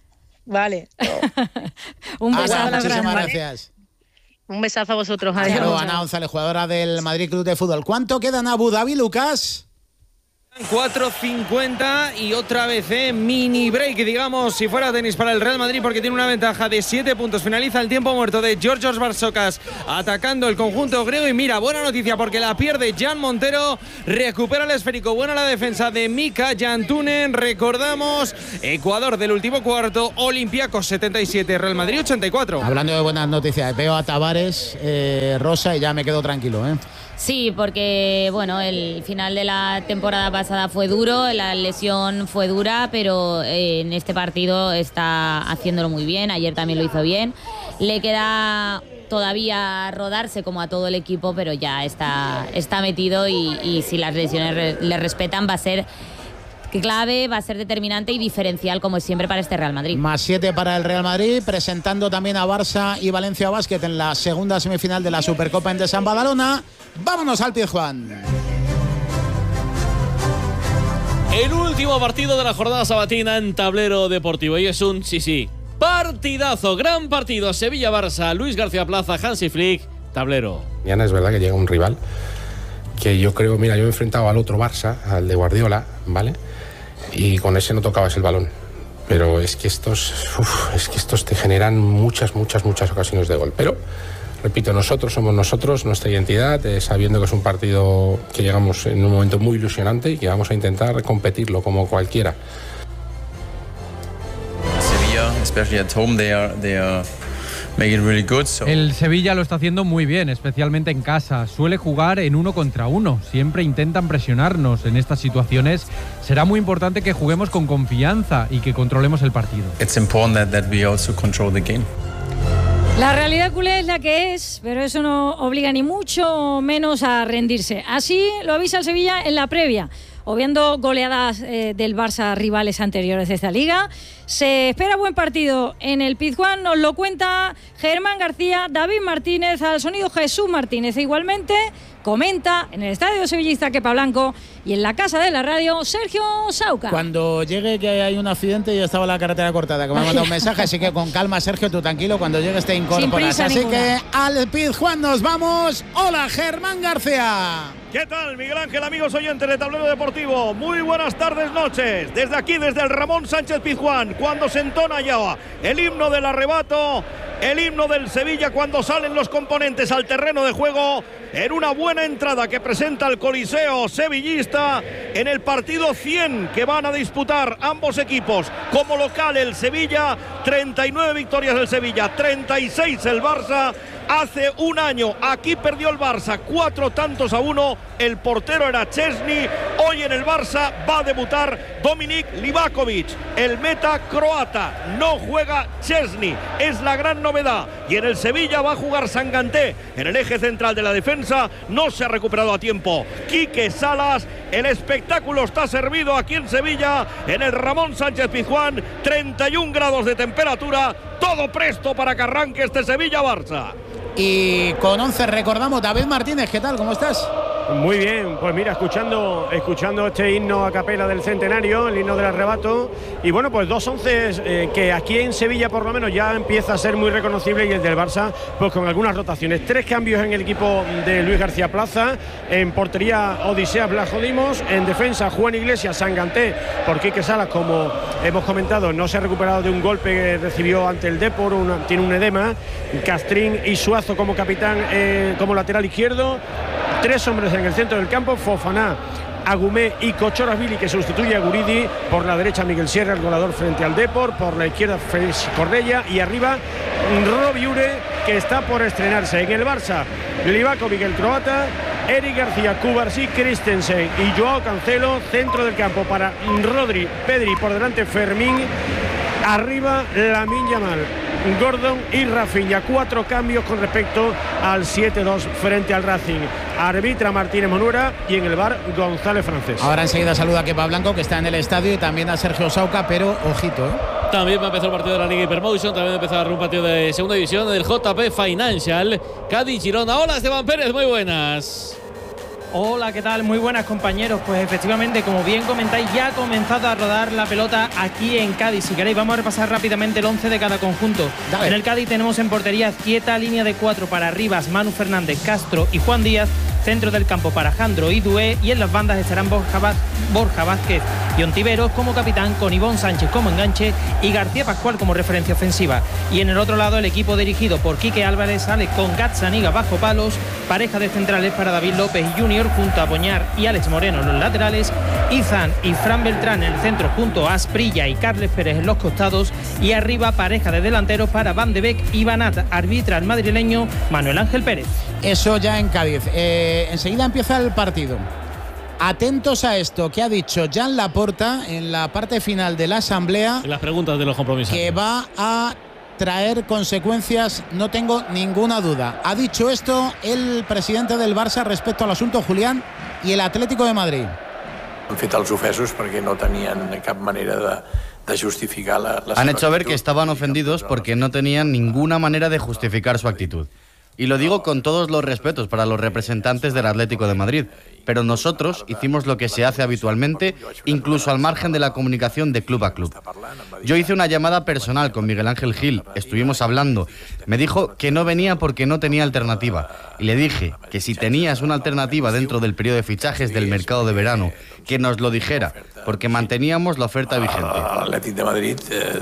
Vale. Un besazo Ana, a la muchísimas Fran. gracias. Un besazo a vosotros. Hasta Adiós. luego, Ana González, jugadora del Madrid Club de Fútbol. ¿Cuánto queda en Abu Dhabi, Lucas? cuatro cincuenta y otra vez eh, mini break, digamos, si fuera tenis para el Real Madrid, porque tiene una ventaja de siete puntos. Finaliza el tiempo muerto de Georgios Barsocas atacando el conjunto griego. Y mira, buena noticia porque la pierde Jan Montero, recupera el esférico. Buena la defensa de Mika Jantunen. Recordamos, Ecuador del último cuarto, Olympiacos setenta y siete, Real Madrid ochenta y cuatro. Hablando de buenas noticias, veo a Tavares, eh, Rosa, y ya me quedo tranquilo, ¿eh? Sí, porque bueno, el final de la temporada pasada fue duro, la lesión fue dura, pero eh, en este partido está haciéndolo muy bien. Ayer también lo hizo bien. Le queda todavía rodarse como a todo el equipo, pero ya está, está metido y, y si las lesiones re, le respetan va a ser clave, va a ser determinante y diferencial como es siempre para este Real Madrid. Más siete para el Real Madrid, presentando también a Barça y Valencia Basket en la segunda semifinal de la Supercopa en de San Badalona. Vámonos al Pizjuán. El último partido de la jornada sabatina en Tablero Deportivo y es un, sí, sí, partidazo, gran partido. Sevilla-Barça, Luis García Plaza, Hansi Flick, Tablero. Mañana es verdad que llega un rival que yo creo, mira, yo he enfrentado al otro Barça, al de Guardiola, ¿vale? Y con ese no tocabas el balón. Pero es que estos, uf, es que estos te generan muchas, muchas, muchas ocasiones de gol. Pero, repito, nosotros somos nosotros, nuestra identidad, eh, sabiendo que es un partido que llegamos en un momento muy ilusionante y que vamos a intentar competirlo como cualquiera. Sevilla, especially at home, they are, they are make it really good, so. El Sevilla lo está haciendo muy bien, especialmente en casa. Suele jugar en uno contra uno. Siempre intentan presionarnos en estas situaciones. Será muy importante que juguemos con confianza y que controlemos el partido. It's important that, that we also control the game. La realidad culé es la que es, pero eso no obliga ni mucho menos a rendirse. Así lo avisa el Sevilla en la previa. Obviando goleadas eh, del Barça rivales anteriores de esta liga, se espera buen partido en el Pizjuán. Nos lo cuenta Germán García, David Martínez, al sonido Jesús Martínez. E igualmente comenta en el estadio sevillista Kepa Blanco y en la casa de la radio Sergio Sauca. Cuando llegue que hay un accidente, yo estaba en la carretera cortada, que me ha mandado un mensaje, así que con calma, Sergio, tú tranquilo, cuando llegues te incorporas. Así ninguna. que al Pizjuán nos vamos. Hola, Germán García. ¿Qué tal, Miguel Ángel, amigos oyentes de Tablero Deportivo? Muy buenas tardes, noches. Desde aquí, desde el Ramón Sánchez Pizjuán, cuando se entona ya el himno del arrebato, el himno del Sevilla, cuando salen los componentes al terreno de juego, en una buena entrada que presenta el Coliseo sevillista en el partido cien que van a disputar ambos equipos. Como local el Sevilla, treinta y nueve victorias del Sevilla, treinta y seis el Barça. Hace un año aquí perdió el Barça cuatro tantos a uno, el portero era Chesney. Hoy en el Barça va a debutar Dominik Livakovic, el meta croata. No juega Chesney, es la gran novedad. Y en el Sevilla va a jugar Sanganté en el eje central de la defensa. No se ha recuperado a tiempo Quique Salas. El espectáculo está servido aquí en Sevilla, en el Ramón Sánchez Pizjuán. treinta y un grados de temperatura, todo presto para que arranque este Sevilla-Barça. Y con once recordamos, David Martínez, ¿qué tal? ¿Cómo estás? Muy bien, pues mira, escuchando, escuchando este himno a capela del centenario, el himno del arrebato, y bueno, pues dos once eh, que aquí en Sevilla por lo menos ya empieza a ser muy reconocible, y el del Barça pues con algunas rotaciones. Tres cambios en el equipo de Luis García Plaza, en portería Odisea Blajodimos, en defensa Juan Iglesias, Sanganté, por Quique Salas, como hemos comentado, no se ha recuperado de un golpe que recibió ante el Depor, una, tiene un edema. Castrín y Suazo como capitán, eh, como lateral izquierdo. Tres hombres en el centro del campo, Fofaná, Agumé y Cochorasvili, que sustituye a Guridi. Por la derecha Miguel Sierra, el goleador frente al Depor. Por la izquierda Félix Correia. Y arriba Robi Ure, que está por estrenarse. En el Barça, Livakovic, el croata, Eric García, Cubarsí, Christensen y Joao Cancelo. Centro del campo para Rodri, Pedri, por delante Fermín. Arriba Lamine Yamal, Gordon y Rafinha. Cuatro cambios con respecto al siete dos frente al Racing. Arbitra Martínez Monuera y en el bar González Francés. Ahora enseguida saluda a Kepa Blanco, que está en el estadio, y también a Sergio Sauca, pero ojito, ¿eh? También va a empezar el partido de la Liga Hypermotion, también va a empezar un partido de segunda división del J P Financial, Cádiz Girona. Hola, Esteban Pérez, muy buenas. Hola, ¿qué tal? Muy buenas, compañeros. Pues efectivamente, como bien comentáis, ya ha comenzado a rodar la pelota aquí en Cádiz. Si queréis, vamos a repasar rápidamente el once de cada conjunto. Dale. En el Cádiz tenemos en portería Zieta, línea de cuatro para Rivas, Manu Fernández, Castro y Juan Díaz. Centro del campo para Jandro y Dué. Y en las bandas estarán Borja, Vaz Borja Vázquez y Ontiveros como capitán, con Ivón Sánchez como enganche y García Pascual como referencia ofensiva. Y en el otro lado, el equipo dirigido por Quique Álvarez sale con Gazzaniga bajo palos, pareja de centrales para David López y Junior junto a Boñar y Alex Moreno en los laterales, Izan y Fran Beltrán en el centro junto a Asprilla y Carles Pérez en los costados, y arriba pareja de delanteros para Van de Beek y Banat. Arbitra el madrileño Manuel Ángel Pérez. Eso ya en Cádiz. Eh, enseguida empieza el partido. Atentos a esto que ha dicho Jan Laporta en la parte final de la asamblea. En las preguntas de los compromisos. Que va a traer consecuencias, no tengo ninguna duda. Ha dicho esto el presidente del Barça respecto al asunto Julián y el Atlético de Madrid. Han fet els ofesos perquè no tenien cap manera de, de justificar la, la Han hecho ver que estaban ofendidos porque no tenían ninguna manera de justificar su actitud. Y lo digo con todos los respetos para los representantes del Atlético de Madrid, pero nosotros hicimos lo que se hace habitualmente, incluso al margen de la comunicación de club a club. Yo hice una llamada personal con Miguel Ángel Gil, estuvimos hablando, me dijo que no venía porque no tenía alternativa, y le dije que si tenías una alternativa dentro del periodo de fichajes del mercado de verano, que nos lo dijera, porque manteníamos la oferta vigente. L'Atlètic de Madrid... Eh...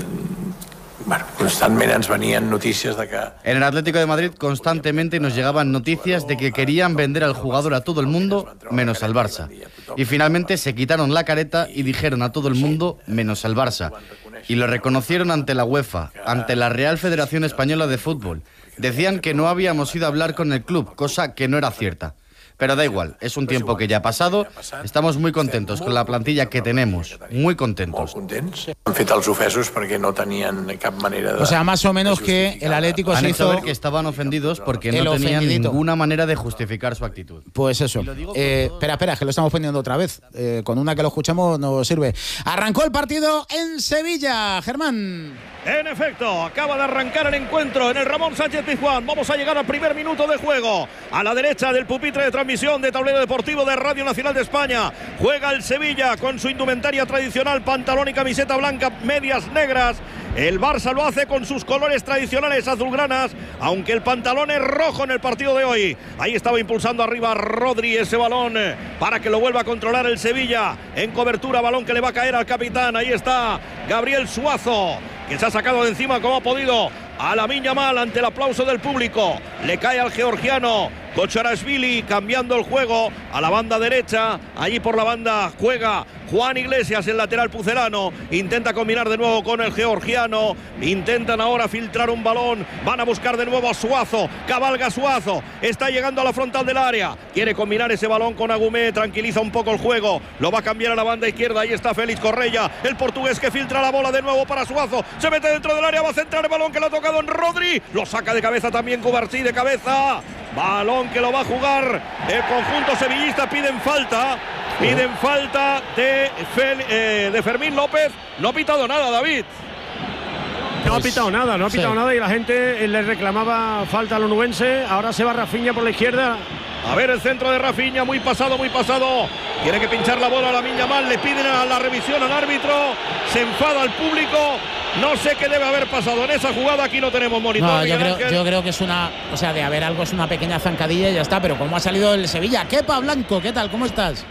Bueno, constantemente nos venían noticias de que... En el Atlético de Madrid constantemente nos llegaban noticias de que querían vender al jugador a todo el mundo menos al Barça. Y finalmente se quitaron la careta y dijeron a todo el mundo menos al Barça. Y lo reconocieron ante la UEFA, ante la Real Federación Española de Fútbol. Decían que no habíamos ido a hablar con el club, cosa que no era cierta. Pero da igual, es un tiempo que ya ha pasado. Estamos muy contentos con la plantilla que tenemos, muy contentos. Han fet els ofesos perquè no tenien cap manera de... O sea, más o menos que el Atlético se hizo... Han hecho ver que estaban ofendidos porque no tenían ninguna manera de justificar su actitud. Pues eso. Eh, espera, espera, que lo estamos poniendo otra vez. Eh, con una que lo escuchamos nos sirve. Arrancó el partido en Sevilla, Germán. En efecto, acaba de arrancar el encuentro en el Ramón Sánchez Pizjuán. Vamos a llegar al primer minuto de juego. A la derecha del pupitre de transmisión de Tablero Deportivo de Radio Nacional de España juega el Sevilla con su indumentaria tradicional, pantalón y camiseta blanca, medias negras. El Barça lo hace con sus colores tradicionales azulgranas, aunque el pantalón es rojo en el partido de hoy. Ahí estaba impulsando arriba Rodri ese balón para que lo vuelva a controlar el Sevilla. En cobertura, balón que le va a caer al capitán. Ahí está Gabriel Suazo, que se ha sacado de encima como ha podido a Lamine Yamal ante el aplauso del público. Le cae al georgiano Kocharashvili, cambiando el juego a la banda derecha. Allí por la banda juega Juan Iglesias, el lateral pucelano. Intenta combinar de nuevo con el georgiano. Intentan ahora filtrar un balón. Van a buscar de nuevo a Suazo. Cabalga Suazo. Está llegando a la frontal del área. Quiere combinar ese balón con Agumé. Tranquiliza un poco el juego. Lo va a cambiar a la banda izquierda. Ahí está Félix Correia, el portugués, que filtra la bola de nuevo para Suazo. Se mete dentro del área. Va a centrar el balón que lo ha tocado en Rodri. Lo saca de cabeza también Cubarsí, de cabeza. Balón que lo va a jugar el conjunto sevillista. Piden falta. Piden falta de, Fel, eh, de Fermín López. No ha pitado nada, David. No ha pitado nada, no ha pitado Sí. nada y la gente le reclamaba falta al onubense. Ahora se va Rafinha por la izquierda. A ver el centro de Rafinha, muy pasado, muy pasado. Tiene que pinchar la bola a Lamine Yamal. Le piden a la revisión al árbitro. Se enfada al público. No sé qué debe haber pasado en esa jugada. Aquí no tenemos monitor. No, yo Miguel creo, Ángel. yo creo que es una, o sea, de haber algo es una pequeña zancadilla y ya está, pero ¿cómo ha salido el Sevilla? Kepa Blanco, ¿qué tal? ¿Cómo estás?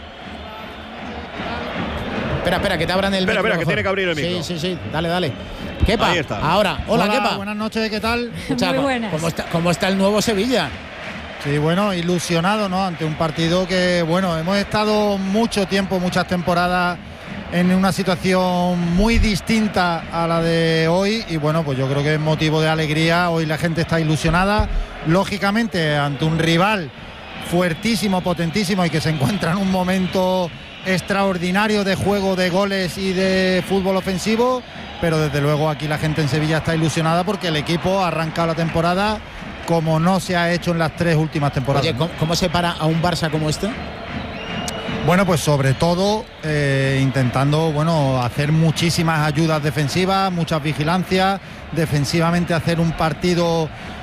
Espera, espera, que te abran el Espera, micro. espera, que mejor. tiene que abrir el micro. Sí, sí, sí, dale, dale. Kepa, Ahí está. ahora, hola, Hola, Kepa. buenas noches, ¿qué tal? Escucha, Muy buenas. ¿cómo está, ¿Cómo está el nuevo Sevilla? Sí, bueno, ilusionado, ¿no? Ante un partido que, bueno, hemos estado mucho tiempo, muchas temporadas en una situación muy distinta a la de hoy y, bueno, pues yo creo que es motivo de alegría. Hoy la gente está ilusionada, lógicamente, ante un rival fuertísimo, potentísimo y que se encuentra en un momento extraordinario de juego, de goles y de fútbol ofensivo, pero desde luego aquí la gente en Sevilla está ilusionada porque el equipo ha arrancado la temporada como no se ha hecho en las tres últimas temporadas. Oye, ¿cómo, cómo se para a un Barça como este? Bueno, pues sobre todo eh, intentando, bueno, hacer muchísimas ayudas defensivas, muchas vigilancias, defensivamente hacer un partido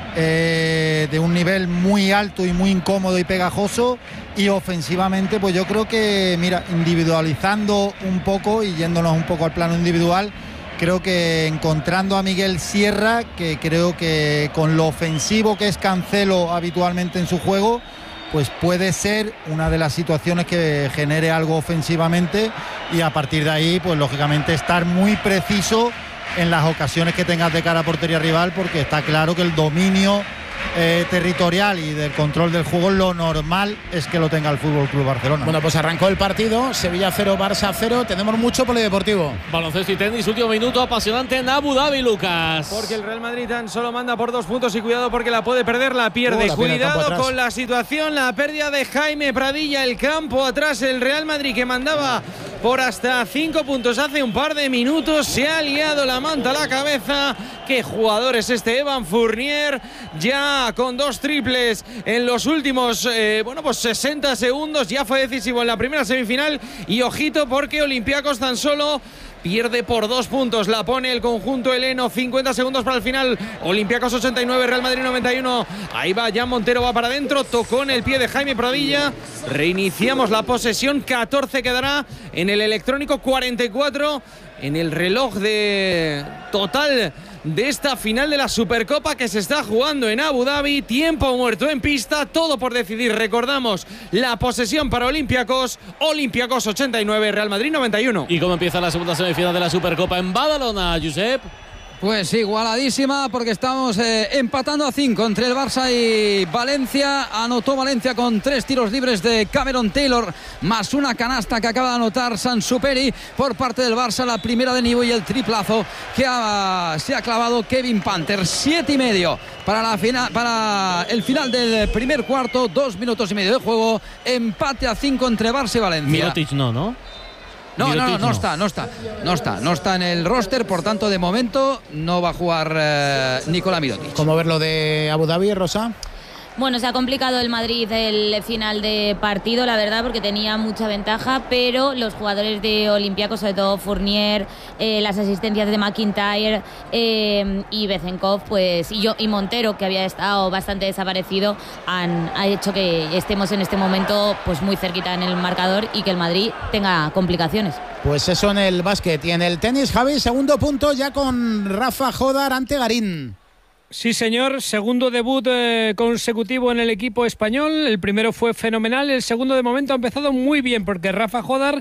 eh, de un nivel muy alto y muy incómodo y pegajoso, y ofensivamente pues yo creo que, mira, individualizando un poco y yéndonos un poco al plano individual, creo que encontrando a Miguel Sierra, que creo que con lo ofensivo que es Cancelo habitualmente en su juego, pues puede ser una de las situaciones que genere algo ofensivamente, y a partir de ahí pues lógicamente estar muy preciso en las ocasiones que tengas de cara a portería rival, porque está claro que el dominio eh, territorial y del control del juego, lo normal es que lo tenga el Fútbol Club Barcelona. Bueno, pues arrancó el partido, Sevilla cero, Barça cero, tenemos mucho polideportivo. Baloncesto y tenis, último minuto apasionante en Abu Dhabi, Lucas. Porque el Real Madrid tan solo manda por dos puntos, y cuidado porque la puede perder, la pierde. Oh, la cuidado con la situación, la pérdida de Jaime Pradilla, el campo atrás, el Real Madrid que mandaba por hasta cinco puntos hace un par de minutos, se ha liado la manta a la cabeza. Qué jugador es este Evan Fournier, ya con dos triples en los últimos eh, bueno pues sesenta segundos, ya fue decisivo en la primera semifinal. Y ojito porque Olympiacos tan solo pierde por dos puntos, la pone el conjunto heleno. Cincuenta segundos para el final. Olympiacos ochenta y nueve, Real Madrid noventa y uno. Ahí va Jan Montero, va para adentro, tocó en el pie de Jaime Pradilla. Reiniciamos la posesión, catorce quedará en el electrónico, cuarenta y cuatro en el reloj de total de esta final de la Supercopa que se está jugando en Abu Dhabi. Tiempo muerto en pista, todo por decidir. Recordamos la posesión para Olympiacos. Olympiacos ochenta y nueve, Real Madrid noventa y uno. ¿Y cómo empieza la segunda semifinal de la Supercopa en Badalona, Josep? Pues igualadísima, porque estamos eh, empatando a cinco entre el Barça y Valencia. Anotó Valencia con tres tiros libres de Cameron Taylor, más una canasta que acaba de anotar Sansuperi por parte del Barça, la primera de Nivo, y el triplazo que ha, se ha clavado Kevin Panther. Siete y medio para, la final, para el final del primer cuarto, dos minutos y medio de juego, empate a cinco entre Barça y Valencia. Mirotic no, ¿no? No, no, no, no está, no está, no está, no está en el roster, por tanto, de momento no va a jugar eh, Nikola Mirotic. ¿Cómo ver lo de Abu Dhabi, Rosa? Bueno, se ha complicado el Madrid el final de partido, la verdad, porque tenía mucha ventaja, pero los jugadores de Olympiacos, sobre todo Fournier, eh, las asistencias de McIntyre eh, y Bezenkov, pues, y, yo, y Montero, que había estado bastante desaparecido, han ha hecho que estemos en este momento pues muy cerquita en el marcador y que el Madrid tenga complicaciones. Pues eso en el básquet. Y en el tenis, Javi, segundo punto ya con Rafa Jodar ante Garín. Sí, señor, segundo debut eh, consecutivo en el equipo español. El primero fue fenomenal, el segundo de momento ha empezado muy bien, porque Rafa Jodar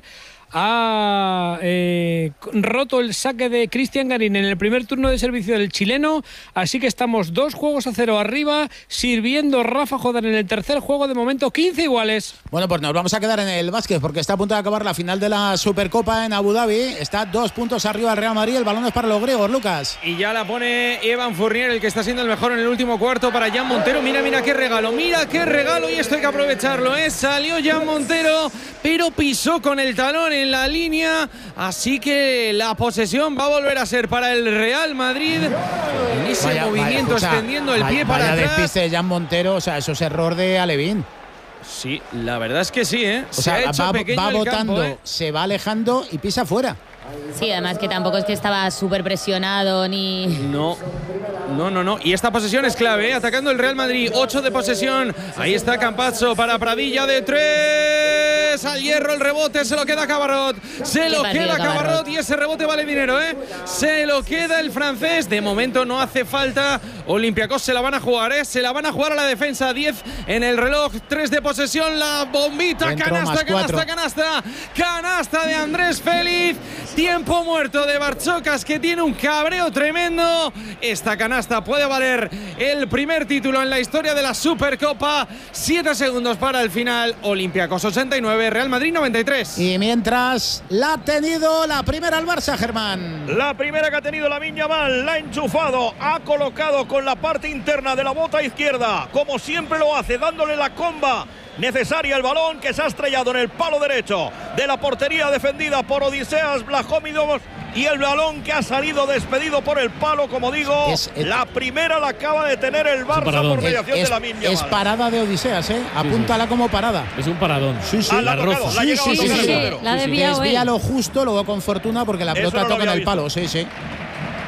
ha eh, roto el saque de Cristian Garín en el primer turno de servicio del chileno, así que estamos dos juegos a cero arriba, sirviendo Rafa Jodar en el tercer juego, de momento quince iguales. Bueno, pues nos vamos a quedar en el básquet, porque está a punto de acabar la final de la Supercopa en Abu Dhabi. Está dos puntos arriba el Real Madrid, el balón es para los griegos, Lucas. Y ya la pone Evan Fournier, el que está siendo el mejor en el último cuarto, para Jan Montero. Mira, mira qué regalo, mira qué regalo, y esto hay que aprovecharlo, ¿eh? Salió Jan Montero, pero pisó con el talón en la línea, así que la posesión va a volver a ser para el Real Madrid. En ese vaya, movimiento, vaya, o sea, extendiendo el vaya, pie para vaya atrás. Despiste de Jan Montero, o sea, eso es error de Alevín. Sí, la verdad es que sí, ¿eh? O se sea, ha hecho va, pequeño va el botando, campo, ¿eh? se va alejando y pisa fuera. Sí, además que tampoco es que estaba súper presionado ni... No, no, no, no. Y esta posesión es clave, ¿eh? Atacando el Real Madrid. ocho de posesión. Ahí está Campazzo para Pradilla de tres. Al hierro el rebote. Se lo queda Cabarrot. Se lo queda Cabarrot. Y ese rebote vale dinero, ¿eh? Se lo queda el francés. De momento no hace falta. Olympiacos se la van a jugar, ¿eh? Se la van a jugar a la defensa. diez en el reloj. tres de posesión. La bombita. Dentro, canasta, canasta, canasta. Canasta de Andrés Félix. Tiempo muerto de Barchocas, que tiene un cabreo tremendo. Esta canasta puede valer el primer título en la historia de la Supercopa. Siete segundos para el final. Olympiacos ochenta y nueve, Real Madrid noventa y tres. Y mientras la ha tenido la primera al Barça, Germán. La primera que ha tenido Lamine Yamal, la ha enchufado, ha colocado con la parte interna de la bota izquierda, como siempre lo hace, dándole la comba necesaria el balón, que se ha estrellado en el palo derecho de la portería defendida por Odiseas Vlahovic, y el balón que ha salido despedido por el palo, como digo, es, es, la primera la acaba de tener el Barça por mediación es, de Lamine Yamal. Es parada de Odiseas, ¿eh? Apúntala sí, sí. como parada. Es un paradón. Sí, sí. Ah, la, tocado, la, sí, sí, sí, sí, sí. La ha desviado Desvía lo justo, luego con fortuna, porque la pelota no toca en el palo. Sí, sí.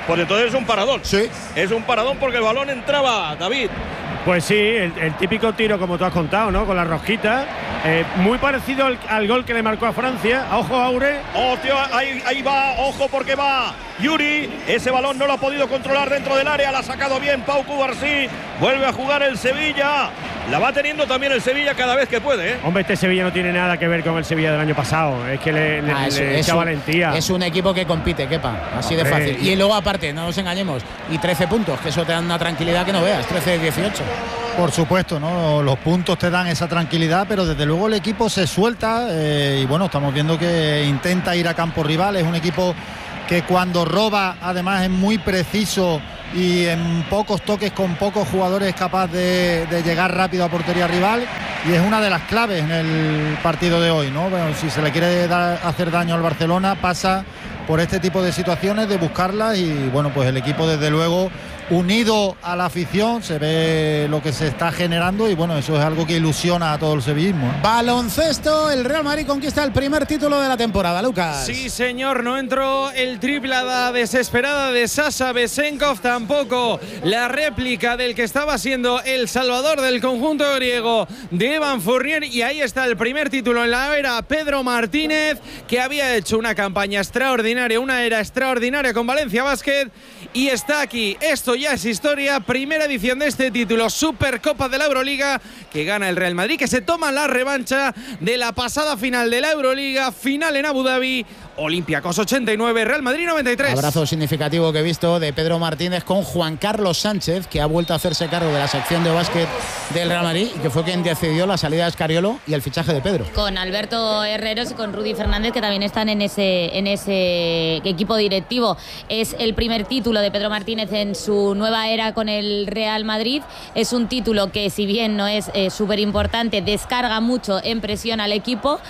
Pues entonces es un paradón. Sí. Es un paradón porque el balón entraba, David. Pues sí, el, el típico tiro como tú has contado, ¿no? Con la rosquita. Eh, muy parecido al, al gol que le marcó a Francia. Ojo, Aure. Oh, tío, ahí, ahí va, ojo porque va Yuri. Ese balón no lo ha podido controlar dentro del área. La ha sacado bien Pau Cubarsí. Vuelve a jugar el Sevilla. La va teniendo también el Sevilla cada vez que puede, ¿eh? Hombre, este Sevilla no tiene nada que ver con el Sevilla del año pasado. Es que le, le, Ah, es, le es echa un, valentía. Es un equipo que compite, quepa, así de Hombre, fácil. Y luego aparte, no nos engañemos, y trece puntos, que eso te da una tranquilidad que no veas, trece de dieciocho. Por supuesto, ¿no? Los puntos te dan esa tranquilidad, pero desde luego el equipo se suelta eh, y bueno, estamos viendo que intenta ir a campo rival. Es un equipo que cuando roba además es muy preciso y en pocos toques con pocos jugadores es capaz de, de llegar rápido a portería rival, y es una de las claves en el partido de hoy, ¿no? Bueno, si se le quiere dar, hacer daño al Barcelona, pasa por este tipo de situaciones, de buscarlas, y bueno, pues el equipo desde luego unido a la afición, se ve lo que se está generando y bueno, eso es algo que ilusiona a todo el sevillismo, ¿eh? Baloncesto, el Real Madrid conquista el primer título de la temporada, Lucas. Sí, señor, no entró el triplada desesperada de Sasha Besenkov, tampoco la réplica del que estaba siendo el salvador del conjunto griego de Evan Fournier, y ahí está el primer título en la era Pedro Martínez, que había hecho una campaña extraordinaria, una era extraordinaria con Valencia Basket, y está aquí. Esto ya es historia, primera edición de este título, Supercopa de la Euroliga, que gana el Real Madrid, que se toma la revancha de la pasada final de la Euroliga, final en Abu Dhabi. Olympiacos ochenta y nueve, Real Madrid noventa y tres. Abrazo significativo que he visto de Pedro Martínez con Juan Carlos Sánchez, que ha vuelto a hacerse cargo de la sección de básquet del Real Madrid y que fue quien decidió la salida de Escariolo y el fichaje de Pedro. Con Alberto Herreros y con Rudy Fernández, que también están en ese, en ese equipo directivo. Es el primer título de Pedro Martínez en su nueva era con el Real Madrid. Es un título que, si bien no es eh, súper importante, descarga mucho en presión al equipo,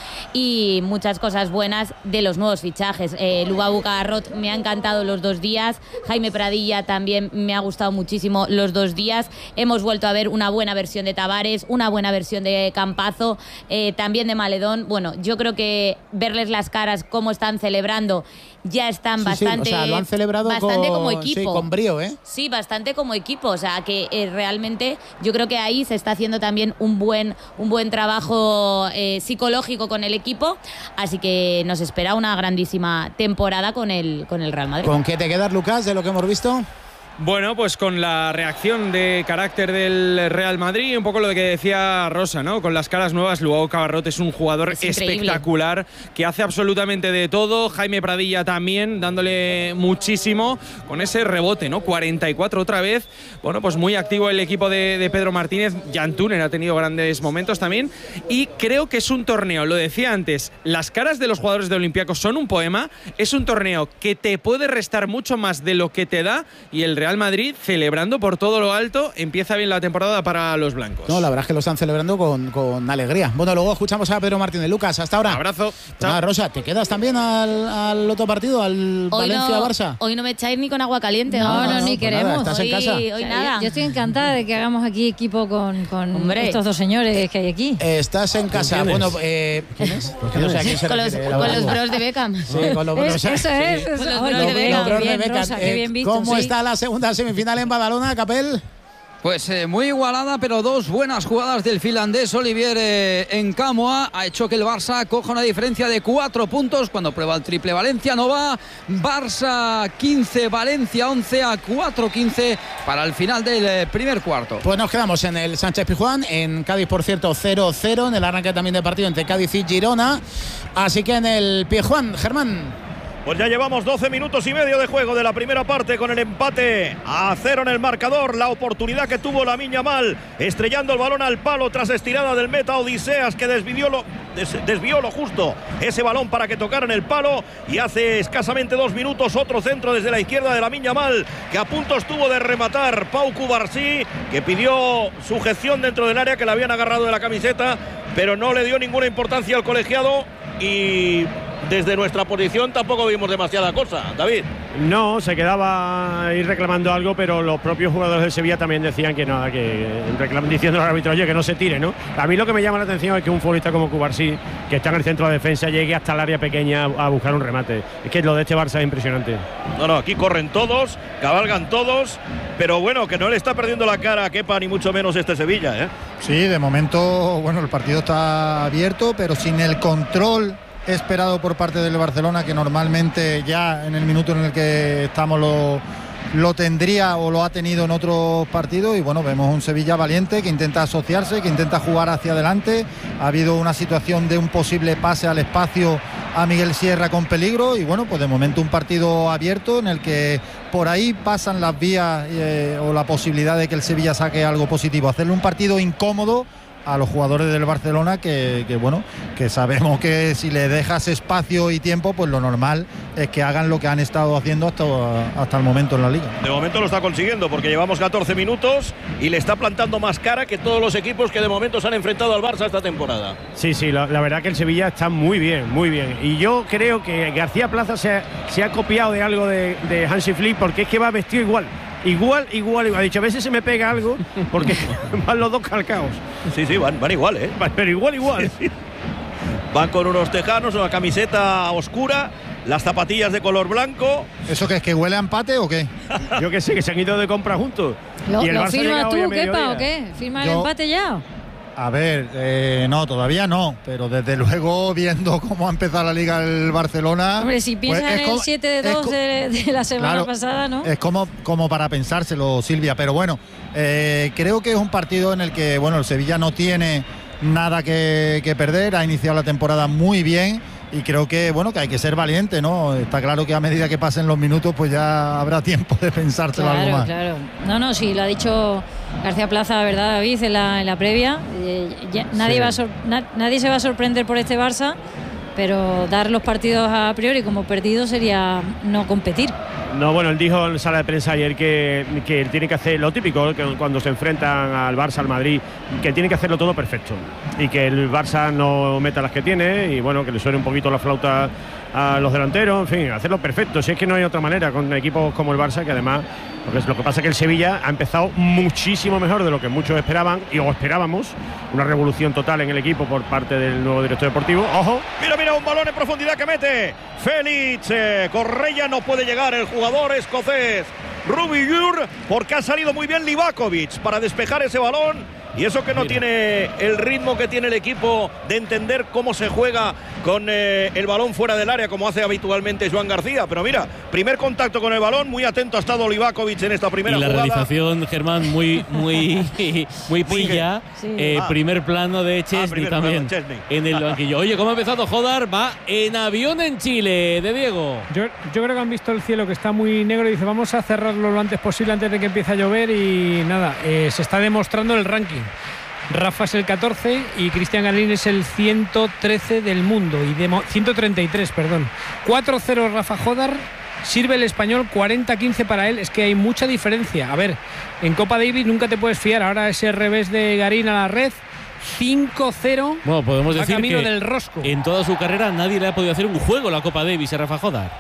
y muchas cosas buenas de los nuevos fichajes. eh, Lubabu Garrot me ha encantado los dos días, Jaime Pradilla también me ha gustado muchísimo los dos días. Hemos vuelto a ver una buena versión de Tavares, una buena versión de Campazo, eh, también de Maledón. Bueno, yo creo que verles las caras, cómo están celebrando, ya están Sí, sí, bastante, o sea, lo han celebrado bastante con- como equipo. sí, con brío, ¿eh? Sí, bastante como equipo, o sea que eh, realmente yo creo que ahí se está haciendo también un buen, un buen trabajo eh, psicológico con el equipo, así que nos espera una grandísima temporada con el, con el Real Madrid. ¿Con qué te quedas, Lucas, de lo que hemos visto? Bueno, pues con la reacción de carácter del Real Madrid, un poco lo que decía Rosa, ¿no? Con las caras nuevas, Luau Cabarrot es un jugador Es increíble. espectacular, que hace absolutamente de todo. Jaime Pradilla también, dándole muchísimo con ese rebote, ¿no? cuarenta y cuatro otra vez. Bueno, pues muy activo el equipo de, de Pedro Martínez. Jan Tuner ha tenido grandes momentos también. Y creo que es un torneo, lo decía antes, las caras de los jugadores de Olympiacos son un poema. Es un torneo que te puede restar mucho más de lo que te da, y el Real Madrid, celebrando por todo lo alto, empieza bien la temporada para los blancos. No, la verdad es que lo están celebrando con, con alegría. Bueno, luego escuchamos a Pedro Martínez. Lucas, hasta ahora. Abrazo. Nada, Rosa, ¿te quedas también al, al otro partido, al Hoy no, Valencia-Barça? hoy no me echáis ni con agua caliente. No, vamos. no, ni pues queremos. nada, estás en hoy, casa. hoy nada. Yo estoy encantada de que hagamos aquí equipo con, con Hombre. estos dos señores que hay aquí. Estás en casa. quién es? Bueno, eh, ¿quién es? Porque no sé a quién se Con los, refiere, la con verdad. los bros de Beckham. Sí, con los Es- bros. eso es. Sí. eso- Los Oye, bros de qué Beckham. Los bros de bien, Beckham. Rosa, qué Eh, bien visto, ¿Cómo sí. está la segunda semifinal en Badalona, Capel? Pues eh, muy igualada, pero dos buenas jugadas del finlandés Olivier eh, Nkamhoua ha hecho que el Barça coja una diferencia de cuatro puntos cuando prueba el triple. Valencia no va, Barça quince, Valencia once, a cuatro quince para el final del eh, primer cuarto. Pues nos quedamos en el Sánchez Pizjuán, en Cádiz, por cierto, cero cero, en el arranque también de partido entre Cádiz y Girona. Así que en el Pizjuán, Germán. Pues ya llevamos doce minutos y medio de juego de la primera parte, con el empate a cero en el marcador. La oportunidad que tuvo Lamine Yamal, estrellando el balón al palo tras estirada del meta Odiseas, que desvió lo, des, desvió lo justo ese balón para que tocaran el palo. Y hace escasamente dos minutos otro centro desde la izquierda de Lamine Yamal, que a punto estuvo de rematar Pau Cubarsí, que pidió sujeción dentro del área, que le habían agarrado de la camiseta, pero no le dio ninguna importancia al colegiado. Y desde nuestra posición tampoco vimos demasiada cosa, David. No, se quedaba ahí reclamando algo, pero los propios jugadores del Sevilla también decían que nada, que reclaman diciendo al árbitro, oye, que no se tire, ¿no? A mí lo que me llama la atención es que un futbolista como Cubarsí, que está en el centro de defensa, llegue hasta el área pequeña a buscar un remate. Es que lo de este Barça es impresionante. No, no, aquí corren todos, cabalgan todos, pero bueno, que no le está perdiendo la cara a Kepa, ni mucho menos este Sevilla, ¿eh? Sí, de momento, bueno, el partido está abierto, pero sin el control esperado por parte del Barcelona, que normalmente ya en el minuto en el que estamos lo, lo tendría o lo ha tenido en otros partidos. Y bueno, vemos un Sevilla valiente que intenta asociarse, que intenta jugar hacia adelante. Ha habido una situación de un posible pase al espacio a Miguel Sierra con peligro, y bueno, pues de momento un partido abierto en el que por ahí pasan las vías eh, o la posibilidad de que el Sevilla saque algo positivo. Hacerle un partido incómodo a los jugadores del Barcelona, que, que bueno, que sabemos que si le dejas espacio y tiempo, pues lo normal es que hagan lo que han estado haciendo hasta, hasta el momento en la Liga. De momento lo está consiguiendo, porque llevamos catorce minutos y le está plantando más cara que todos los equipos que de momento se han enfrentado al Barça esta temporada. Sí, sí, la, la verdad que el Sevilla está muy bien, muy bien. Y yo creo que García Plaza se, se ha copiado de algo de, de Hansi Flick, porque es que va vestido igual. Igual, igual, igual. Ha dicho, a veces se me pega algo porque van los dos calcaos. Sí, sí, van, van igual, ¿eh? Pero igual, igual. Sí, sí. Van con unos tejanos, una camiseta oscura, las zapatillas de color blanco. ¿Eso qué es, que huele a empate o qué? Yo que sé, que se han ido de compra juntos. ¿Lo, y el ¿lo Barça firmas tú, Kepa, o qué? qué? ¿Firma Yo... el empate ya? A ver, eh, no, todavía no, pero desde luego viendo cómo ha empezado la Liga el Barcelona... Hombre, si piensas pues en el siete de dos de, de la semana claro, pasada, ¿no? Es como, como para pensárselo, Silvia, pero bueno, eh, creo que es un partido en el que, bueno, el Sevilla no tiene nada que, que perder, ha iniciado la temporada muy bien. Y creo que, bueno, que hay que ser valiente, ¿no? Está claro que a medida que pasen los minutos, pues ya habrá tiempo de pensárselo claro, algo más. Claro, no, no, sí, lo ha dicho García Plaza, ¿verdad, David? En la, en la previa. Eh, ya, nadie, sí. va a sor, na, nadie se va a sorprender por este Barça, pero dar los partidos a priori como perdidos sería no competir. No, bueno, él dijo en sala de prensa ayer que, que tiene que hacer lo típico, que cuando se enfrentan al Barça, al Madrid, que tiene que hacerlo todo perfecto y que el Barça no meta las que tiene y bueno, que le suene un poquito la flauta a los delanteros, en fin, hacerlo perfecto. Si es que no hay otra manera con equipos como el Barça, que además, porque lo que pasa es que el Sevilla ha empezado muchísimo mejor de lo que muchos esperaban y o esperábamos, una revolución total en el equipo por parte del nuevo director deportivo. ¡Ojo! Mira, mira, un balón en profundidad que mete Félix eh, Correia, no puede llegar el jugador escocés Rubiur, porque ha salido muy bien Livakovic para despejar ese balón. Y eso que no Mira. tiene el ritmo que tiene el equipo de entender cómo se juega con eh, el balón fuera del área, como hace habitualmente Joan García. Pero mira, primer contacto con el balón, muy atento ha estado Livakovic en esta primera jugada. Y la jugada. realización, Germán, muy muy muy pilla. Sí. Eh, ah. Primer plano de Chesney ah, también plano, Chesney. en el banquillo. Oye, ¿cómo ha empezado Jodar? Va en avión en Chile, de Diego. Yo, yo creo que han visto el cielo que está muy negro y dice, vamos a cerrarlo lo antes posible antes de que empiece a llover y nada, eh, se está demostrando el ranking. Rafa es el catorce y Cristian Garín es el ciento trece del mundo y de ciento treinta y tres, perdón. cuatro cero Rafa Jodar, sirve el español, cuarenta quince para él. Es que hay mucha diferencia. A ver, en Copa Davis nunca te puedes fiar. Ahora ese revés de Garín a la red, cinco cero. Bueno, podemos decir camino que del rosco. En toda su carrera nadie le ha podido hacer un juego a la Copa Davis a Rafa Jodar.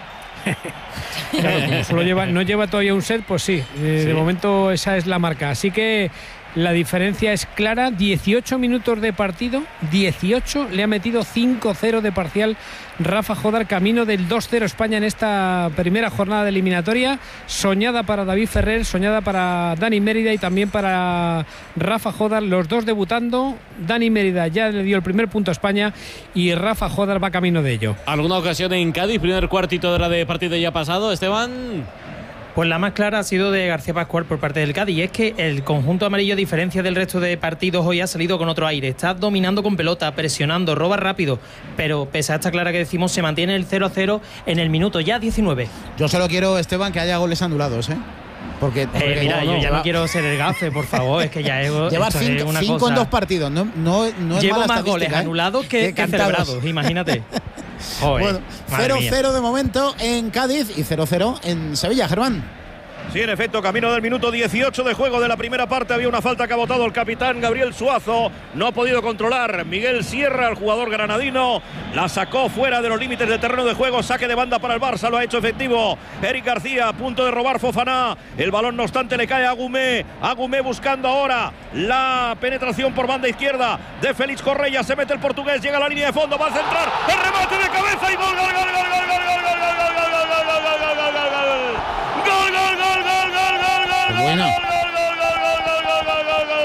Claro, como solo lleva, no lleva todavía un set, pues sí, eh, sí. De momento esa es la marca. Así que la diferencia es clara, dieciocho minutos de partido, dieciocho, le ha metido cinco cero de parcial Rafa Jodar, camino del dos cero España en esta primera jornada de eliminatoria, soñada para David Ferrer, soñada para Dani Mérida y también para Rafa Jodar, los dos debutando. Dani Mérida ya le dio el primer punto a España y Rafa Jodar va camino de ello. ¿Alguna ocasión en Cádiz, primer cuartito de hora de partido ya pasado, Esteban? Pues la más clara ha sido de García Pascual por parte del Cádiz, y es que el conjunto amarillo, a diferencia del resto de partidos, hoy ha salido con otro aire. Está dominando con pelota, presionando, roba rápido, pero pese a esta clara que decimos, se mantiene el cero a cero en el minuto ya diecinueve. Yo solo quiero, Esteban, que haya goles anulados, ¿eh? Porque, porque eh, mira, no, yo no, ya va. no quiero ser el gafe, por favor, es que ya es, llevar cinco, es una cinco cosa. en dos partidos, no, no, no es Llevo mala más goles ¿eh? anulados que, que celebrados, imagínate. Joder, bueno, cero cero de momento en Cádiz y cero cero en Sevilla, Germán. Sí, en efecto, camino del minuto dieciocho de juego de la primera parte. Había una falta que ha botado el capitán Gabriel Suazo. No ha podido controlar Miguel Sierra, el jugador granadino. La sacó fuera de los límites del terreno de juego. Saque de banda para el Barça, lo ha hecho efectivo Eric García, a punto de robar Fofana. El balón, no obstante, le cae a Agumé. Agumé buscando ahora la penetración por banda izquierda de Félix Correia. Se mete el portugués, llega a la línea de fondo, va a centrar. El remate de cabeza y gol, gol, gol, gol, gol, gol, gol, gol, gol, gol, gol, gol, gol, gol, gol, gol, gol, gol, gol. Gol, gol, gol, gol, gol, gol, gol, bueno. gol, gol, gol, gol, gol, gol, gol, gol, gol.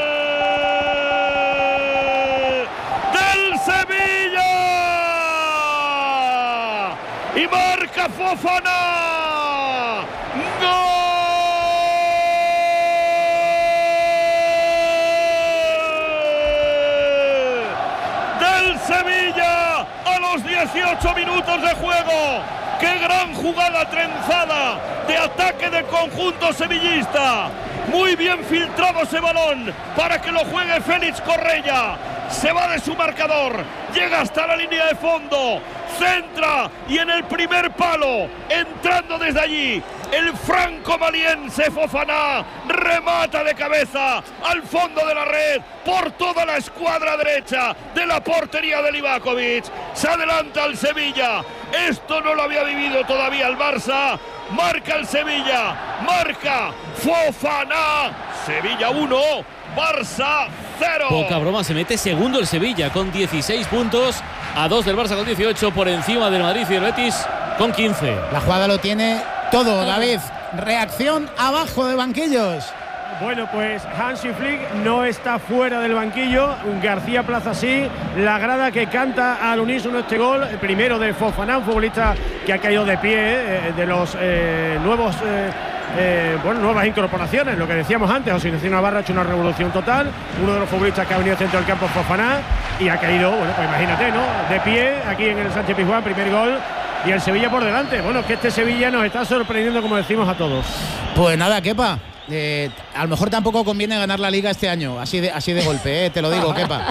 Del Sevilla. Y marca Fofana. Gol del Sevilla a los dieciocho minutos de juego. ¡Qué gran jugada trenzada de ataque del conjunto sevillista! Muy bien filtrado ese balón para que lo juegue Félix Correia. Se va de su marcador, llega hasta la línea de fondo, centra y en el primer palo, entrando desde allí, el franco-maliense Fofana remata de cabeza al fondo de la red por toda la escuadra derecha de la portería de Livakovic. Se adelanta el Sevilla. Esto no lo había vivido todavía el Barça. Marca el Sevilla, marca Fofana. Sevilla uno, Barça cero. Poca broma, se mete segundo el Sevilla con dieciséis puntos, a dos del Barça con dieciocho, por encima del Madrid y el Betis con quince. La jugada lo tiene todo, David. Reacción abajo de banquillos. Bueno, pues Hansi Flick no está fuera del banquillo. García Plaza sí. La grada que canta al unísono este gol, el primero de Fofana, un futbolista que ha caído de pie, eh, de los eh, nuevos eh, eh, bueno, nuevas incorporaciones, lo que decíamos antes. José Ignacio Navarro ha hecho una revolución total. Uno de los futbolistas que ha venido al centro del campo, Fofana, y ha caído, bueno, pues imagínate, ¿no? De pie aquí en el Sánchez Pizjuán, primer gol. Y el Sevilla por delante. Bueno, que este Sevilla nos está sorprendiendo, como decimos a todos. Pues nada, Kepa. Eh, a lo mejor tampoco conviene ganar la Liga este año, así de, así de golpe, eh, te lo digo, Kepa.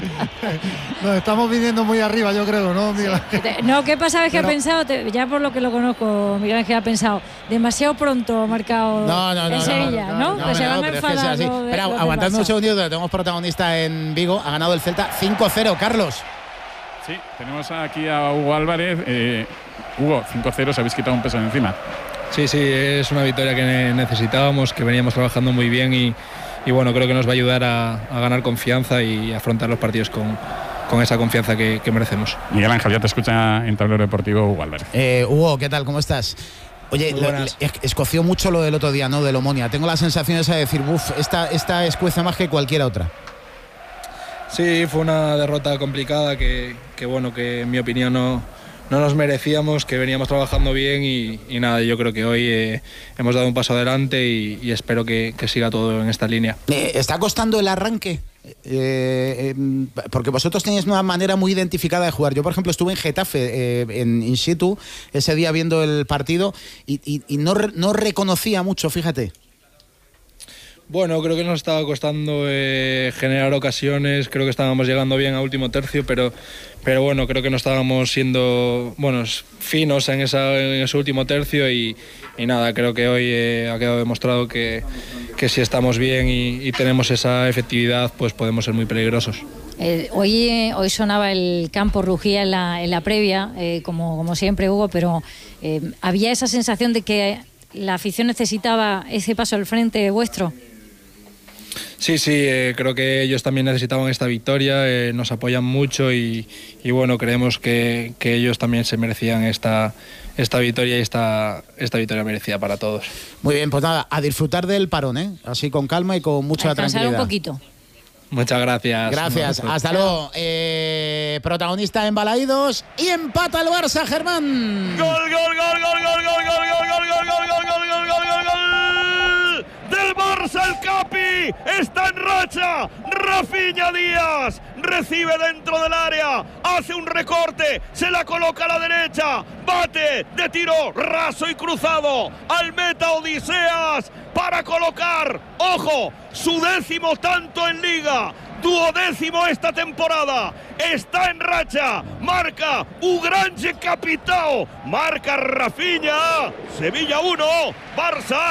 Nos estamos viniendo muy arriba, yo creo, ¿no, Miguel Ángel? No, Kepa, ¿sabes qué Pero... ha pensado? Te, ya por lo que lo conozco, Miguel Ángel ha pensado, demasiado pronto ha marcado no, no, no, en Sevilla, ¿no? ¿no? no, pues no, se van no, a enfadar. es que Espera, aguantadme un segundito, que tenemos protagonista en Vigo, ha ganado el Celta cinco cero, Carlos. Sí, tenemos aquí a Hugo Álvarez. Eh, Hugo, cinco cero, os habéis quitado un peso de encima. Sí, sí, es una victoria que necesitábamos, que veníamos trabajando muy bien y, y bueno, creo que nos va a ayudar a, a ganar confianza y afrontar los partidos con, con esa confianza que, que merecemos. Miguel Ángel, ya te escucha en Tablero Deportivo Hugo Álvarez. Eh, Hugo, ¿qué tal? ¿Cómo estás? Oye, lo, le, escoció mucho lo del otro día, ¿no? Del Omonia. Tengo la sensación esa de decir, uff, esta, esta escuece más que cualquier otra. Sí, fue una derrota complicada que, que bueno, que en mi opinión no... no nos merecíamos, que veníamos trabajando bien y, y nada, yo creo que hoy eh, hemos dado un paso adelante y, y espero que, que siga todo en esta línea. Eh, ¿Está costando el arranque? Eh, eh, porque vosotros tenéis una manera muy identificada de jugar. Yo, por ejemplo, estuve en Getafe, eh, en in situ, ese día viendo el partido y, y, y no, no reconocía mucho, fíjate. Bueno, creo que nos estaba costando eh, generar ocasiones, creo que estábamos llegando bien a último tercio, pero, pero bueno, creo que no estábamos siendo buenos, finos en, esa, en ese último tercio y, y nada, creo que hoy eh, ha quedado demostrado que, que si estamos bien y, y tenemos esa efectividad, pues podemos ser muy peligrosos. Eh, hoy, eh, hoy sonaba el campo, rugía en la, en la previa, eh, como, como siempre, Hugo, pero eh, había esa sensación de que la afición necesitaba ese paso al frente vuestro. Sí, sí, eh, creo que ellos también necesitaban esta victoria, eh, nos apoyan mucho y, y bueno, creemos que, que ellos también se merecían esta, esta victoria y esta, esta victoria merecida para todos. Muy bien, pues nada, a disfrutar del parón, ¿eh? Así con calma y con mucha tranquilidad. un poquito. Muchas gracias. Gracias, hasta luego. Eh, protagonista en Balaídos y empata el Barça, Germán. Gol, gol, gol, gol, gol, gol, gol, gol, gol, gol, gol, gol, gol, gol, gol, gol, gol del Barça, el Capi está en racha. Rafinha Díaz recibe dentro del área, hace un recorte, se la coloca a la derecha, bate de tiro raso y cruzado al meta Odiseas para colocar, ojo, su décimo tanto en Liga, duodécimo esta temporada, está en racha, marca Ugrange Capitao, marca Rafinha, Sevilla uno, Barça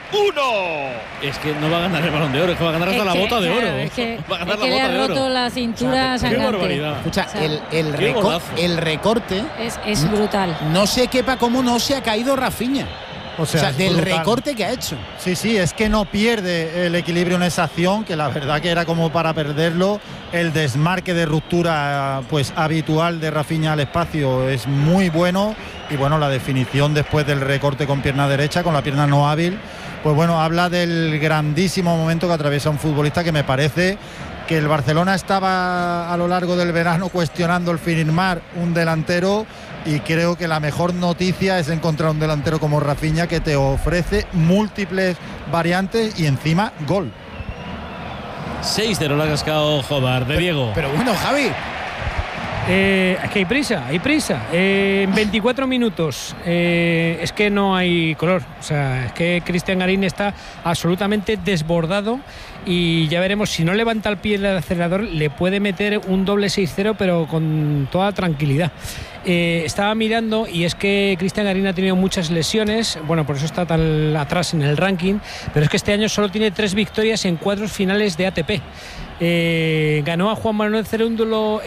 uno. Es que no va a ganar el Balón de Oro, es que va a ganar hasta Es la que, bota de claro, oro. es que, va a ganar es que la le bota ha de roto oro. la cintura Qué sangrante. barbaridad. Escucha, O sea, el, el, qué reco- golazo. el recorte Es, es brutal. no se quepa cómo no se ha caído Rafinha. O sea, O sea, es del brutal. recorte que ha hecho. Sí, sí, es que no pierde el equilibrio en esa acción, que la verdad que era como para perderlo. El desmarque de ruptura pues habitual de Rafinha al espacio es muy bueno. Y bueno, la definición después del recorte con pierna derecha, con la pierna no hábil, pues bueno, habla del grandísimo momento que atraviesa un futbolista, que me parece que el Barcelona estaba a lo largo del verano cuestionando el firmar un delantero, y creo que la mejor noticia es encontrar un delantero como Rafinha, que te ofrece múltiples variantes y encima gol. seis cero la ha cascado Jodar de Diego. Pero bueno, Javi. Eh, es que hay prisa, hay prisa. Eh, en veinticuatro minutos eh, es que no hay color. O sea, es que Cristian Garín está absolutamente desbordado y ya veremos, si no levanta el pie del acelerador, le puede meter un doble seis cero, pero con toda tranquilidad. Eh, estaba mirando y es que Cristian Garín ha tenido muchas lesiones, bueno, por eso está tan atrás en el ranking, pero es que este año solo tiene tres victorias en cuatro finales de A T P. Eh, ganó a Juan Manuel Cerúndulo